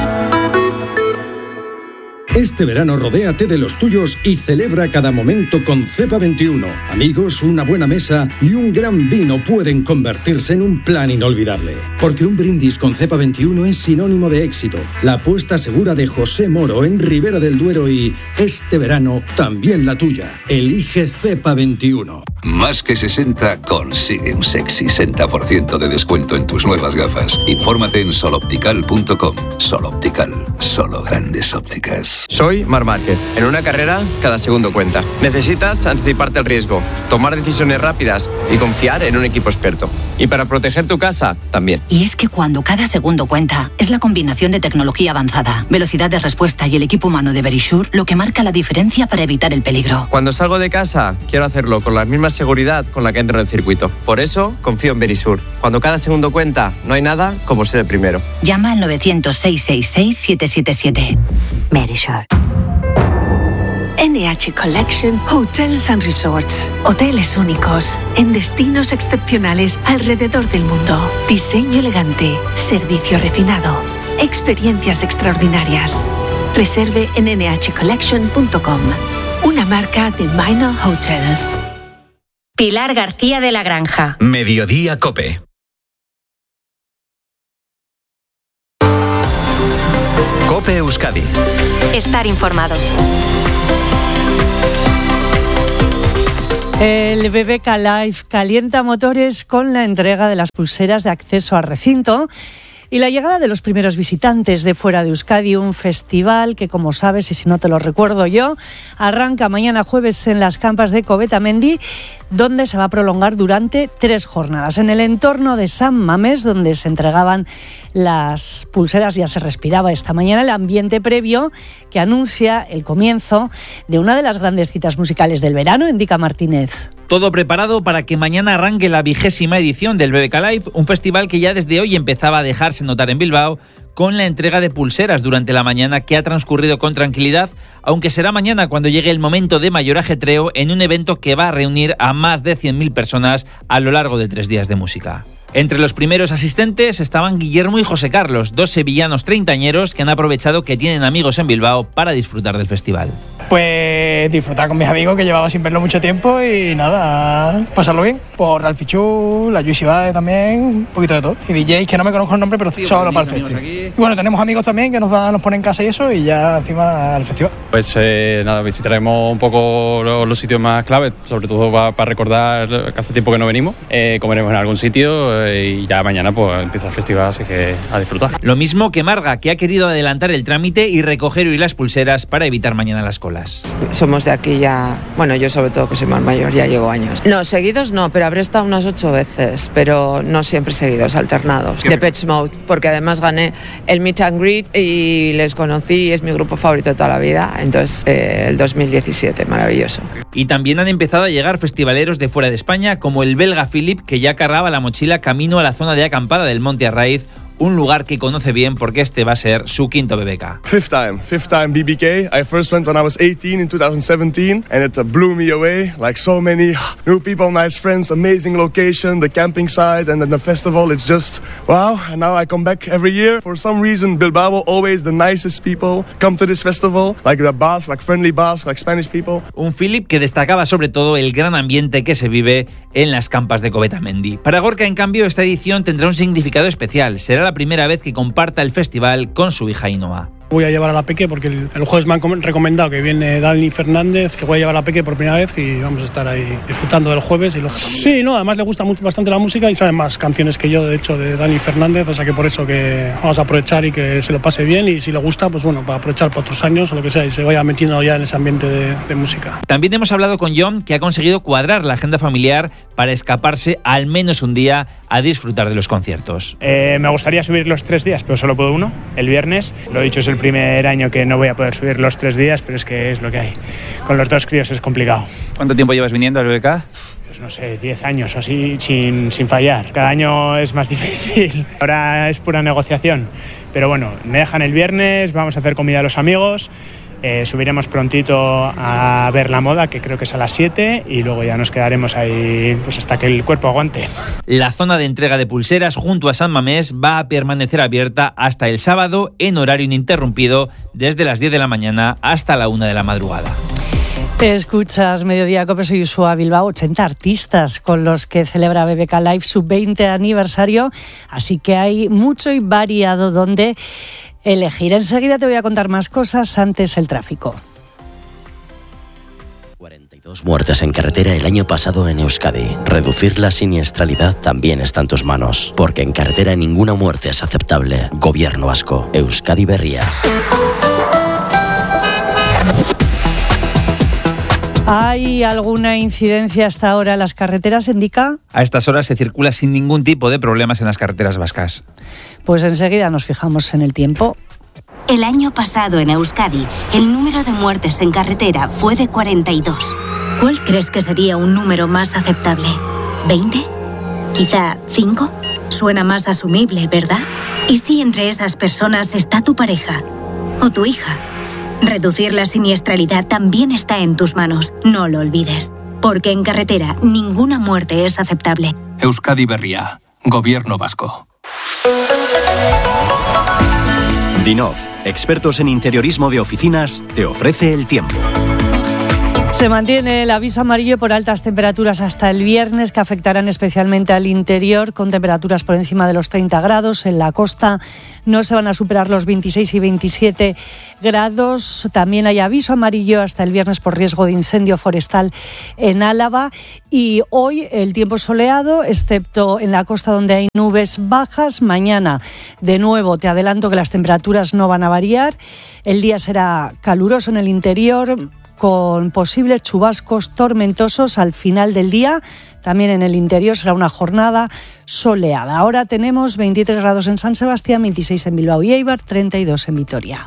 Este verano rodéate de los tuyos y celebra cada momento con Cepa veintiuno. Amigos, una buena mesa y un gran vino pueden convertirse en un plan inolvidable. Porque un brindis con Cepa veintiuno es sinónimo de éxito. La apuesta segura de José Moro en Ribera del Duero y este verano también la tuya. Elige Cepa veintiuno. Más que sesenta consigue un sexy sesenta por ciento de descuento en tus nuevas gafas. Infórmate en soloptical punto com. Soloptical, solo grandes ópticas. Soy Marc Márquez. En una carrera, cada segundo cuenta. Necesitas anticiparte al riesgo, tomar decisiones rápidas y confiar en un equipo experto. Y para proteger tu casa, también. Y es que cuando cada segundo cuenta, es la combinación de tecnología avanzada, velocidad de respuesta y el equipo humano de Verisure lo que marca la diferencia para evitar el peligro. Cuando salgo de casa, quiero hacerlo con la misma seguridad con la que entro en el circuito. Por eso, confío en Verisure. Cuando cada segundo cuenta, no hay nada como ser el primero. Llama al novecientos, seiscientos sesenta y seis, siete siete siete. Verisure. N H Collection Hotels and Resorts. Hoteles únicos en destinos excepcionales alrededor del mundo. Diseño elegante, servicio refinado, experiencias extraordinarias. Reserve en N H collection punto com. una marca de Minor Hotels. Pilar García de la Granja. Mediodía COPE. COPE Euskadi. Estar informado. El B B K Live calienta motores con la entrega de las pulseras de acceso al recinto y la llegada de los primeros visitantes de fuera de Euskadi, un festival que, como sabes, y si no te lo recuerdo yo, arranca mañana jueves en las campas de Coveta-Mendi, donde se va a prolongar durante tres jornadas. En el entorno de San Mamés, donde se entregaban las pulseras, ya se respiraba esta mañana el ambiente previo que anuncia el comienzo de una de las grandes citas musicales del verano, Indica Martínez. Todo preparado para que mañana arranque la vigésima edición del B B K Live, un festival que ya desde hoy empezaba a dejarse notar en Bilbao con la entrega de pulseras durante la mañana, que ha transcurrido con tranquilidad, aunque será mañana cuando llegue el momento de mayor ajetreo en un evento que va a reunir a más de cien mil personas a lo largo de tres días de música. Entre los primeros asistentes estaban Guillermo y José Carlos, dos sevillanos treintañeros que han aprovechado que tienen amigos en Bilbao para disfrutar del festival. Pues disfrutar con mis amigos, que llevaba sin verlo mucho tiempo, y nada, pasarlo bien. Por Ralph Fichu, la Yuisi Bae también, un poquito de todo. Y D Js que no me conozco el nombre, pero sí, solo para el festival. Y bueno, tenemos amigos también que nos, da, nos ponen en casa y eso, y ya encima al festival. Pues eh, nada, visitaremos un poco los, los sitios más claves, sobre todo para, para recordar que hace tiempo que no venimos. Eh, comeremos en algún sitio eh, y ya mañana pues empieza el festival, así que a disfrutar. Lo mismo que Marga, que ha querido adelantar el trámite y recoger hoy las pulseras para evitar mañana las colas. Somos de aquí ya, bueno, yo sobre todo que soy más mayor, ya llevo años. No, seguidos no, pero habré estado unas ocho veces, pero no siempre seguidos, alternados. Depeche Mode, porque además gané el Meet and Greet y les conocí, es mi grupo favorito de toda la vida, entonces eh, el dos mil diecisiete, maravilloso. Y también han empezado a llegar festivaleros de fuera de España, como el belga Philip, que ya cargaba la mochila camino a la zona de acampada del Monte Arraiz, un lugar que conoce bien porque este va a ser su quinto B B K. Fifth time, fifth time B B K. I first went when I was eighteen in twenty seventeen and it blew me away. Like so many new people, nice friends, amazing location, the camping site and then the festival. It's just wow. And now I come back every year. For some reason, Bilbao, always the nicest people come to this festival. Like the Basque, like friendly Basque, like Spanish people. Un Philip que destacaba sobre todo el gran ambiente que se vive en las campas de Coveta-Mendi. Para Gorka, en cambio, esta edición tendrá un significado especial. Será la primera vez que comparta el festival con su hija Ainhoa. Voy a llevar a la Peque porque el, el jueves me han recomendado que viene Dani Fernández, que voy a llevar a la Peque por primera vez y vamos a estar ahí disfrutando del jueves. Y lo... Sí, no, además le gusta mucho, bastante la música y sabe más canciones que yo, de hecho, de Dani Fernández, o sea que por eso que vamos a aprovechar y que se lo pase bien, y si le gusta, pues bueno, para aprovechar para otros años o lo que sea y se vaya metiendo ya en ese ambiente de, de música. También hemos hablado con John, que ha conseguido cuadrar la agenda familiar para escaparse al menos un día a disfrutar de los conciertos. Eh, me gustaría subir los tres días, pero solo puedo uno, el viernes. Lo he dicho, es el primer año que no voy a poder subir los tres días, pero es que es lo que hay. Con los dos críos es complicado. ¿Cuánto tiempo llevas viniendo al B B K? Pues no sé, diez años así, sin, sin fallar. Cada año es más difícil. Ahora es pura negociación. Pero bueno, me dejan el viernes, vamos a hacer comida a los amigos. Eh, subiremos prontito a ver la moda, que creo que es a las siete, y luego ya nos quedaremos ahí pues hasta que el cuerpo aguante. La zona de entrega de pulseras junto a San Mamés va a permanecer abierta hasta el sábado en horario ininterrumpido desde las diez de la mañana hasta la una de la madrugada. Escuchas Mediodía Cope, soy Usua Bilbao, ochenta artistas con los que celebra B B K Live su veinte aniversario, así que hay mucho y variado donde elegir. Enseguida te voy a contar más cosas, antes el tráfico. cuarenta y dos muertes en carretera el año pasado en Euskadi. Reducir la siniestralidad también está en tus manos, porque en carretera ninguna muerte es aceptable. Gobierno vasco, Euskadi Berrías. ¿Hay alguna incidencia hasta ahora en las carreteras, Indica? A estas horas se circula sin ningún tipo de problemas en las carreteras vascas. Pues enseguida nos fijamos en el tiempo. El año pasado en Euskadi, el número de muertes en carretera fue de cuarenta y dos. ¿Cuál crees que sería un número más aceptable? ¿veinte? ¿Quizá cinco? Suena más asumible, ¿verdad? ¿Y si entre esas personas está tu pareja o tu hija? Reducir la siniestralidad también está en tus manos, no lo olvides. Porque en carretera ninguna muerte es aceptable. Euskadi Berria, Gobierno vasco. Dinov, expertos en interiorismo de oficinas, te ofrece el tiempo. Se mantiene el aviso amarillo por altas temperaturas hasta el viernes, que afectarán especialmente al interior, con temperaturas por encima de los treinta grados. En la costa no se van a superar los veintiséis y veintisiete grados. También hay aviso amarillo hasta el viernes por riesgo de incendio forestal en Álava. Y hoy el tiempo soleado, excepto en la costa donde hay nubes bajas. Mañana, de nuevo, te adelanto que las temperaturas no van a variar. El día será caluroso en el interior, con posibles chubascos tormentosos al final del día. También en el interior será una jornada soleada. Ahora tenemos veintitrés grados en San Sebastián, veintiséis en Bilbao y Eibar, treinta y dos en Vitoria.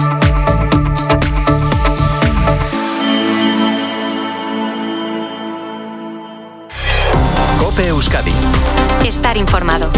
COPE Euskadi. Estar informado.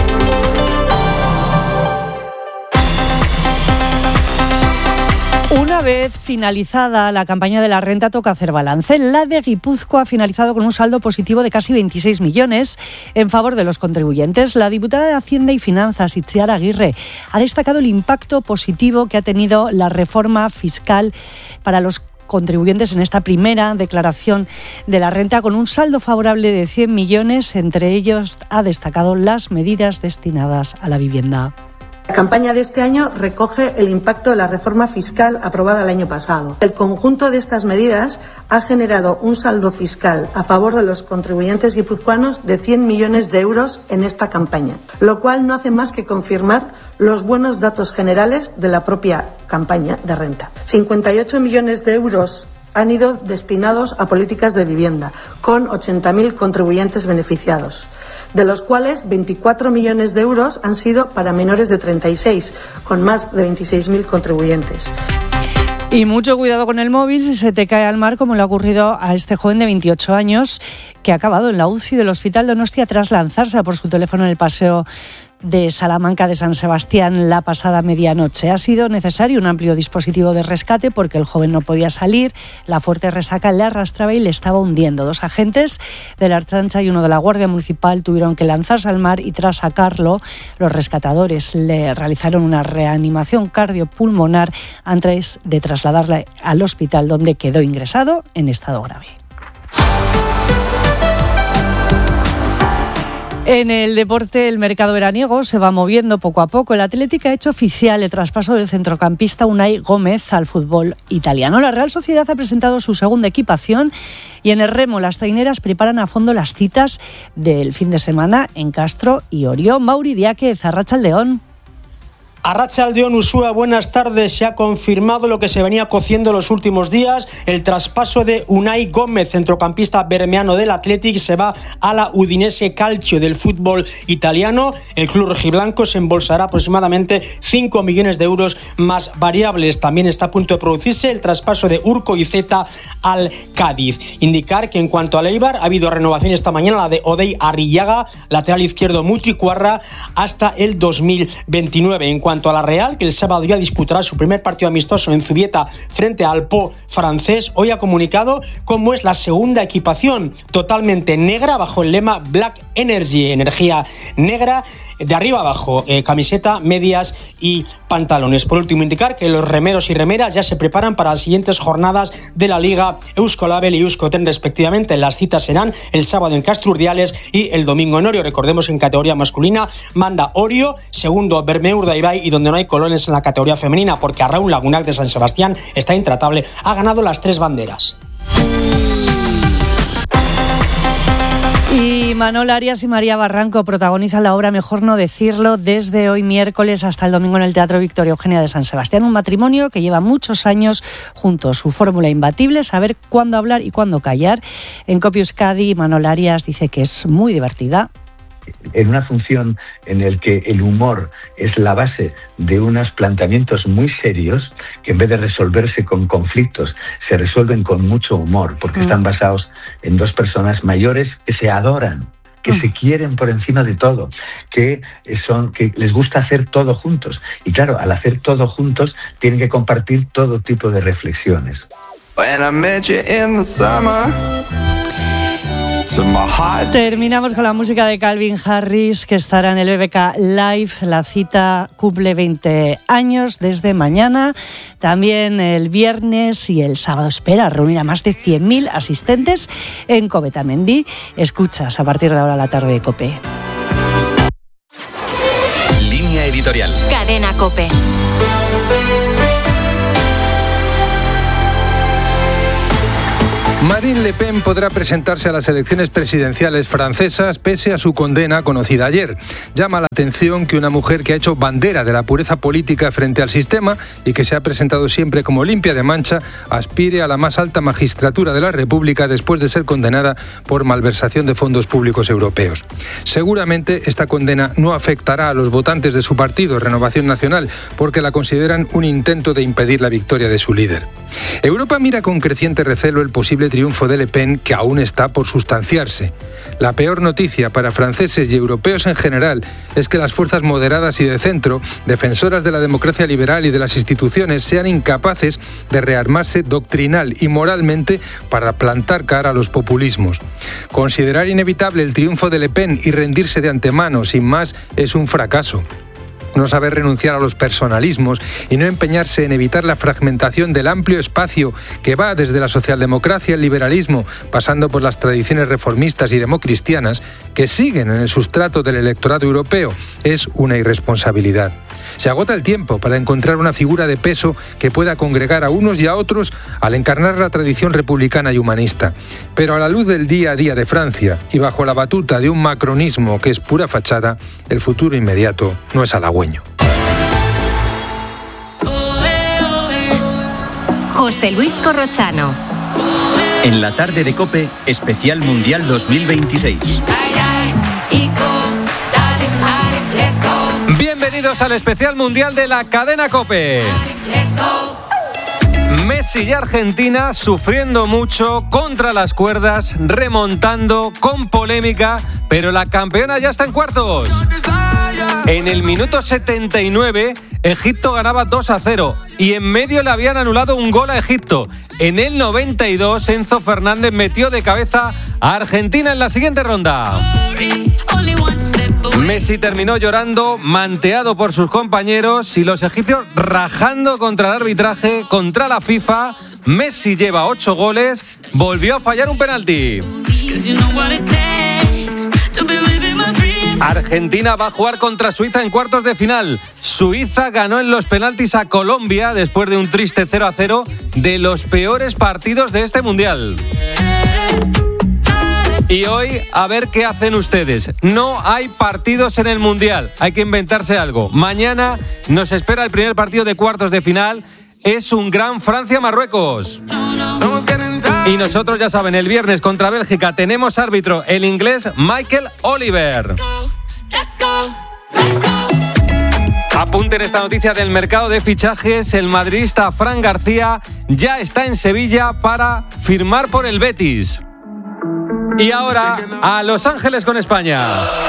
Una vez finalizada la campaña de la renta, toca hacer balance. La de Guipúzcoa ha finalizado con un saldo positivo de casi veintiséis millones en favor de los contribuyentes. La diputada de Hacienda y Finanzas, Itziar Aguirre, ha destacado el impacto positivo que ha tenido la reforma fiscal para los contribuyentes en esta primera declaración de la renta, con un saldo favorable de cien millones. Entre ellos ha destacado las medidas destinadas a la vivienda. La campaña de este año recoge el impacto de la reforma fiscal aprobada el año pasado. El conjunto de estas medidas ha generado un saldo fiscal a favor de los contribuyentes guipuzcoanos de cien millones de euros en esta campaña, lo cual no hace más que confirmar los buenos datos generales de la propia campaña de renta. cincuenta y ocho millones de euros han ido destinados a políticas de vivienda, con ochenta mil contribuyentes beneficiados, de los cuales veinticuatro millones de euros han sido para menores de treinta y seis, con más de veintiséis mil contribuyentes. Y mucho cuidado con el móvil si se te cae al mar, como le ha ocurrido a este joven de veintiocho años que ha acabado en la U C I del Hospital Donostia tras lanzarse por su teléfono en el paseo de Salamanca de San Sebastián la pasada medianoche. Ha sido necesario un amplio dispositivo de rescate porque el joven no podía salir. La fuerte resaca le arrastraba y le estaba hundiendo. Dos agentes de la Ertzaintza y uno de la Guardia Municipal tuvieron que lanzarse al mar y tras sacarlo, los rescatadores le realizaron una reanimación cardiopulmonar antes de trasladarle al hospital, donde quedó ingresado en estado grave. En el deporte, el mercado veraniego se va moviendo poco a poco. El Atlético ha hecho oficial el traspaso del centrocampista Unai Gómez al fútbol italiano. La Real Sociedad ha presentado su segunda equipación y en el remo las traineras preparan a fondo las citas del fin de semana en Castro y Orión. Mauri Diáquez, Arratsaldeon. Arratsaldeon, Usúa, buenas tardes. Se ha confirmado lo que se venía cociendo los últimos días. El traspaso de Unai Gómez, centrocampista bermeano del Athletic, se va a la Udinese Calcio del fútbol italiano. El club rojiblanco se embolsará aproximadamente cinco millones de euros más variables. También está a punto de producirse el traspaso de Urko Izeta al Cádiz. Indicar que en cuanto al Eibar, ha habido renovación esta mañana, la de Odey Arrillaga, lateral izquierdo Mutricuarra, hasta el dos mil veintinueve. En cuanto a la Real, que el sábado ya disputará su primer partido amistoso en Zubieta frente al Po francés, hoy ha comunicado cómo es la segunda equipación, totalmente negra bajo el lema Black Energy, energía negra, de arriba abajo, eh, camiseta, medias y pantalones. Por último, indicar que los remeros y remeras ya se preparan para las siguientes jornadas de la Liga Euskolabel y Euskoten respectivamente. Las citas serán el sábado en Castro Urdiales y el domingo en Orio. Recordemos que en categoría masculina manda Orio, segundo Bermeur de Ibai, y donde no hay colones en la categoría femenina, porque a Raúl Lagunac de San Sebastián está intratable, ha ganado las tres banderas. Y Manol Arias y María Barranco protagonizan la obra Mejor no decirlo desde hoy miércoles hasta el domingo en el Teatro Victoria Eugenia de San Sebastián. Un matrimonio que lleva muchos años juntos. Su fórmula imbatible, saber cuándo hablar y cuándo callar. En COPE Euskadi, Manol Arias dice que es muy divertida. En una función en la que el humor es la base de unos planteamientos muy serios que en vez de resolverse con conflictos se resuelven con mucho humor, porque mm. están basados en dos personas mayores que se adoran, que mm. se quieren por encima de todo, que son que les gusta hacer todo juntos. Y claro, al hacer todo juntos tienen que compartir todo tipo de reflexiones. Terminamos con la música de Calvin Harris, que estará en el B B K Live. La cita cumple veinte años desde mañana. También el viernes y el sábado espera reunir a más de cien mil asistentes en Covetamendi. Escuchas a partir de ahora la tarde de COPE. Línea editorial. Cadena COPE. Marine Le Pen podrá presentarse a las elecciones presidenciales francesas pese a su condena conocida ayer. Llama la atención que una mujer que ha hecho bandera de la pureza política frente al sistema y que se ha presentado siempre como limpia de mancha, aspire a la más alta magistratura de la República después de ser condenada por malversación de fondos públicos europeos. Seguramente esta condena no afectará a los votantes de su partido, Renovación Nacional, porque la consideran un intento de impedir la victoria de su líder. Europa mira con creciente recelo el posible triunfo de Le Pen, que aún está por sustanciarse. La peor noticia para franceses y europeos en general es que las fuerzas moderadas y de centro, defensoras de la democracia liberal y de las instituciones, sean incapaces de rearmarse doctrinal y moralmente para plantar cara a los populismos. Considerar inevitable el triunfo de Le Pen y rendirse de antemano sin más es un fracaso. No saber renunciar a los personalismos y no empeñarse en evitar la fragmentación del amplio espacio que va desde la socialdemocracia al liberalismo, pasando por las tradiciones reformistas y democristianas, que siguen en el sustrato del electorado europeo, es una irresponsabilidad. Se agota el tiempo para encontrar una figura de peso que pueda congregar a unos y a otros al encarnar la tradición republicana y humanista. Pero a la luz del día a día de Francia y bajo la batuta de un macronismo que es pura fachada, el futuro inmediato no es halagüeño. José Luis Corrochano. En la tarde de COPE, especial Mundial dos mil veintiséis. Bienvenidos al especial mundial de la cadena COPE. Messi y Argentina sufriendo mucho, contra las cuerdas, remontando, con polémica, pero la campeona ya está en cuartos. En el minuto setenta y nueve, Egipto ganaba dos a cero y en medio le habían anulado un gol a Egipto. En el noventa y dos, Enzo Fernández metió de cabeza a Argentina en la siguiente ronda. Messi terminó llorando, manteado por sus compañeros, y los egipcios rajando contra el arbitraje, contra la FIFA. Messi lleva ocho goles, volvió a fallar un penalti. Argentina va a jugar contra Suiza en cuartos de final. Suiza ganó en los penaltis a Colombia después de un triste cero a cero, de los peores partidos de este mundial. Y hoy, a ver qué hacen ustedes. No hay partidos en el Mundial, hay que inventarse algo. Mañana nos espera el primer partido de cuartos de final. Es un gran Francia-Marruecos. Y nosotros, ya saben, el viernes contra Bélgica tenemos árbitro, el inglés Michael Oliver. Apunten esta noticia del mercado de fichajes. El madridista Fran García ya está en Sevilla para firmar por el Betis. Y ahora, a Los Ángeles con España.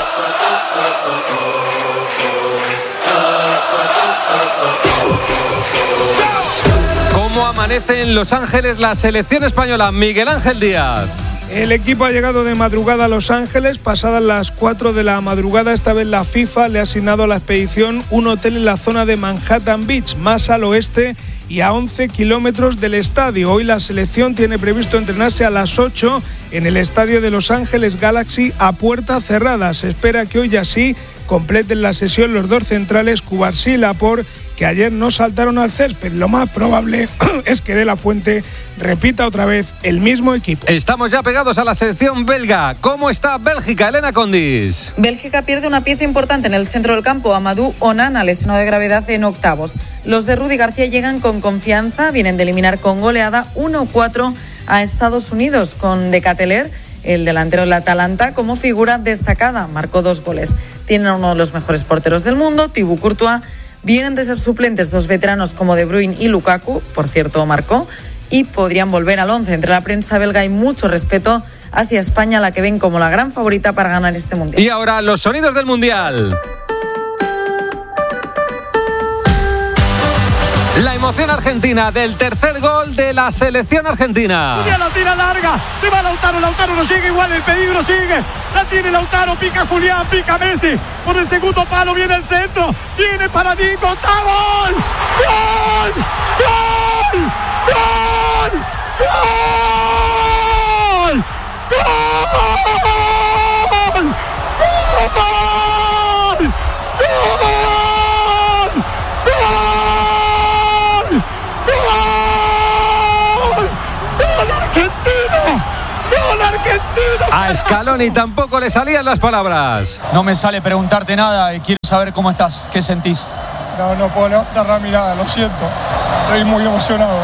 ¿Cómo amanece en Los Ángeles la selección española? Miguel Ángel Díaz. El equipo ha llegado de madrugada a Los Ángeles, pasadas las cuatro de la madrugada. Esta vez la FIFA le ha asignado a la expedición un hotel en la zona de Manhattan Beach, más al oeste y a once kilómetros del estadio. Hoy la selección tiene previsto entrenarse a las ocho en el estadio de Los Ángeles Galaxy a puerta cerrada. Se espera que hoy ya sí completen la sesión los dos centrales, Cubarsí y Laporte, que ayer no saltaron al césped. Lo más probable es que De La Fuente repita otra vez el mismo equipo. Estamos ya pegados a la selección belga. ¿Cómo está Bélgica, Elena Condis? Bélgica pierde una pieza importante en el centro del campo, Amadou Onana, lesionado de gravedad en octavos. Los de Rudy García llegan con confianza, vienen de eliminar con goleada uno cuatro a Estados Unidos, con De Ketelaere, el delantero del Atalanta, como figura destacada. Marcó dos goles. Tienen uno de los mejores porteros del mundo, Thibaut Courtois. Vienen de ser suplentes dos veteranos como De Bruyne y Lukaku, por cierto marcó, y podrían volver al once. Entre la prensa belga hay mucho respeto hacia España, la que ven como la gran favorita para ganar este mundial. Y ahora los sonidos del mundial. La emoción argentina del tercer gol de la selección argentina. Julián la tira larga, se va Lautaro, Lautaro no sigue igual, el peligro sigue. La tiene Lautaro, pica Julián, pica Messi. Por el segundo palo viene el centro, viene para Nico, ¡está gol! ¡Gol! ¡Gol! ¡Gol! ¡Gol! ¡Gol! ¡Gol! A Scaloni tampoco le salían las palabras. No me sale preguntarte nada y quiero saber cómo estás, qué sentís. No, no puedo levantar la mirada, lo siento. Estoy muy emocionado.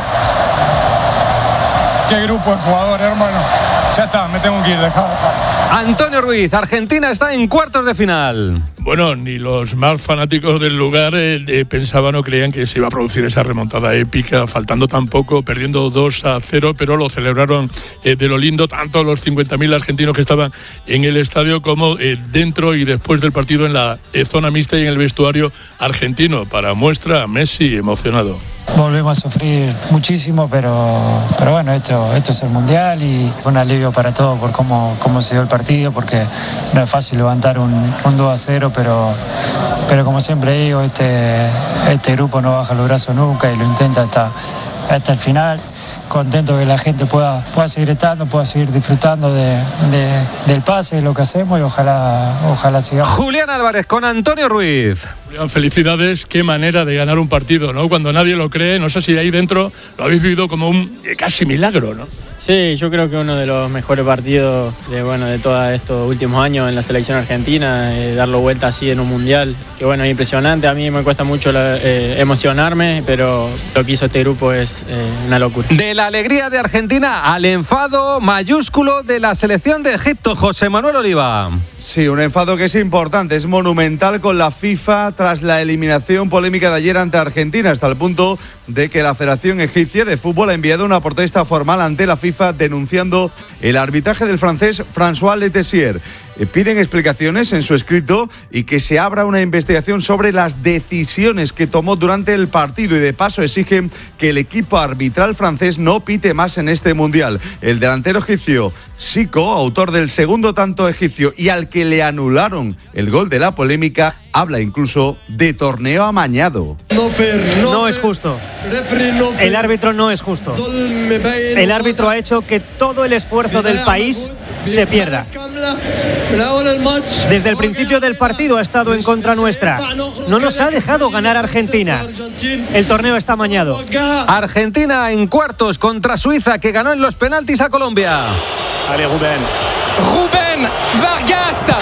Qué grupo de jugadores, hermano. Ya está, me tengo que ir, dejá, dejá. Antonio Ruiz, Argentina está en cuartos de final. Bueno, ni los más fanáticos del lugar eh, eh, pensaban o creían que se iba a producir esa remontada épica, faltando tan poco, perdiendo dos a cero, pero lo celebraron eh, de lo lindo, tanto los cincuenta mil argentinos que estaban en el estadio como eh, dentro y después del partido en la eh, zona mixta y en el vestuario argentino. Para muestra, Messi emocionado. Volvemos a sufrir muchísimo, pero, pero bueno, esto, esto es el Mundial y fue un alivio para todos por cómo, cómo se dio el partido, porque no es fácil levantar un, un dos a cero, pero, pero como siempre digo, este, este grupo no baja los brazos nunca y lo intenta hasta, hasta el final. Contento que la gente pueda, pueda seguir estando, pueda seguir disfrutando de, de, del pase, de lo que hacemos y ojalá, ojalá sigamos. Julián Álvarez con Antonio Ruiz. Julián, felicidades, qué manera de ganar un partido, ¿no? Cuando nadie lo cree, no sé si ahí dentro lo habéis vivido como un eh, casi milagro, ¿no? Sí, yo creo que uno de los mejores partidos de, bueno, de todos estos últimos años en la selección argentina, eh, darlo vuelta así en un mundial, que bueno, es impresionante. A mí me cuesta mucho la, eh, emocionarme, pero lo que hizo este grupo es eh, una locura. De la alegría de Argentina al enfado mayúsculo de la selección de Egipto, José Manuel Oliva. Sí, un enfado que es importante, es monumental con la FIFA tras la eliminación polémica de ayer ante Argentina, hasta el punto de que la Federación Egipcia de Fútbol ha enviado una protesta formal ante la FIFA denunciando el arbitraje del francés François Letessier. Piden explicaciones en su escrito y que se abra una investigación sobre las decisiones que tomó durante el partido y de paso exigen que el equipo arbitral francés no pite más en este mundial. El delantero egipcio Zico, autor del segundo tanto egipcio y al que le anularon el gol de la polémica, habla incluso de torneo amañado. No, fair, no, no es justo. El árbitro no es justo. El árbitro ha hecho que todo el esfuerzo del país se pierda. Desde el principio del partido ha estado en contra nuestra. No nos ha dejado ganar Argentina. El torneo está amañado. Argentina en cuartos contra Suiza, que ganó en los penaltis a Colombia. Allez, Rubén. Rubén Vargas.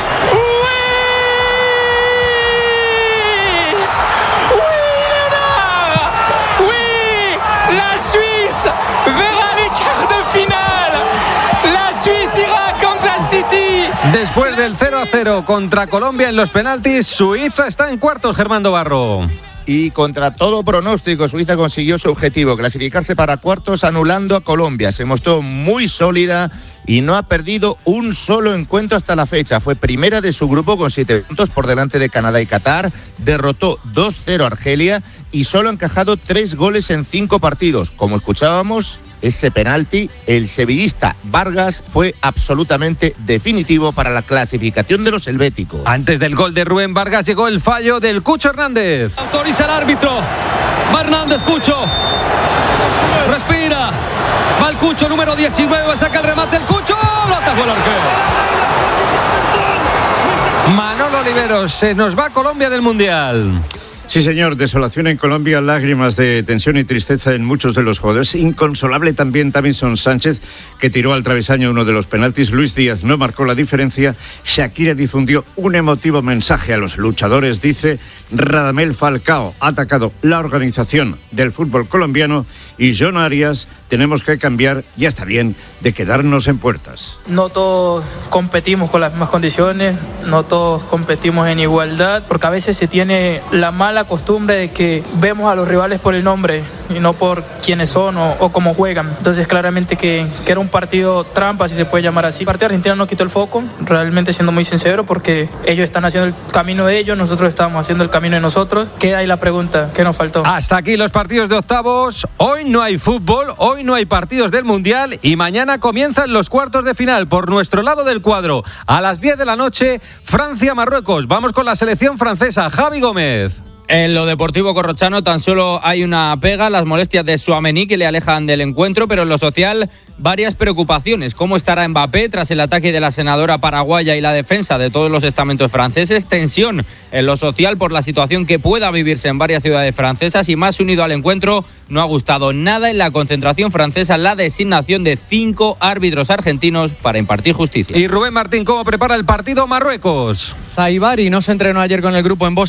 Después del cero a cero contra Colombia en los penaltis, Suiza está en cuartos, Germán Barro. Y contra todo pronóstico, Suiza consiguió su objetivo, clasificarse para cuartos anulando a Colombia. Se mostró muy sólida y no ha perdido un solo encuentro hasta la fecha. Fue primera de su grupo con siete puntos por delante de Canadá y Qatar. Derrotó dos cero a Argelia y solo ha encajado tres goles en cinco partidos. Como escuchábamos, ese penalti, el sevillista Vargas, fue absolutamente definitivo para la clasificación de los helvéticos. Antes del gol de Rubén Vargas llegó el fallo del Cucho Hernández. Autoriza el árbitro. Va Hernández, Cucho. Respira. Va el Cucho, número diecinueve, saca el remate el Cucho. Lo atajó el arquero. Manolo Oliveros, se nos va Colombia del Mundial. Sí, señor, desolación en Colombia, lágrimas de tensión y tristeza en muchos de los jugadores. Inconsolable también Davinson Sánchez, que tiró al travesaño uno de los penaltis. Luis Díaz no marcó la diferencia. Shakira difundió un emotivo mensaje a los luchadores. Dice: Radamel Falcao ha atacado la organización del fútbol colombiano y y John Arias, tenemos que cambiar, ya está bien, de quedarnos en puertas. No todos competimos con las mismas condiciones, no todos competimos en igualdad, porque a veces se tiene la mala costumbre de que vemos a los rivales por el nombre y no por quiénes son o, o cómo juegan. Entonces claramente que, que era un partido trampa, si se puede llamar así. El partido de Argentina no quitó el foco, realmente siendo muy sincero, porque ellos están haciendo el camino de ellos, nosotros estamos haciendo el camino de nosotros. Queda ahí la pregunta, ¿qué nos faltó? Hasta aquí los partidos de octavos. Hoy no hay fútbol, hoy no hay partidos del Mundial y mañana comienzan los cuartos de final por nuestro lado del cuadro. A las diez de la noche, Francia-Marruecos. Vamos con la selección francesa. Javi Gómez. En lo deportivo corrochano tan solo hay una pega, las molestias de Tchouaméni que le alejan del encuentro, pero en lo social varias preocupaciones. ¿Cómo estará Mbappé tras el ataque de la senadora paraguaya y la defensa de todos los estamentos franceses? Tensión en lo social por la situación que pueda vivirse en varias ciudades francesas y más unido al encuentro, no ha gustado nada en la concentración francesa la designación de cinco árbitros argentinos para impartir justicia. Y Rubén Martín, ¿cómo prepara el partido Marruecos? Saibari no se entrenó ayer con el grupo en Boston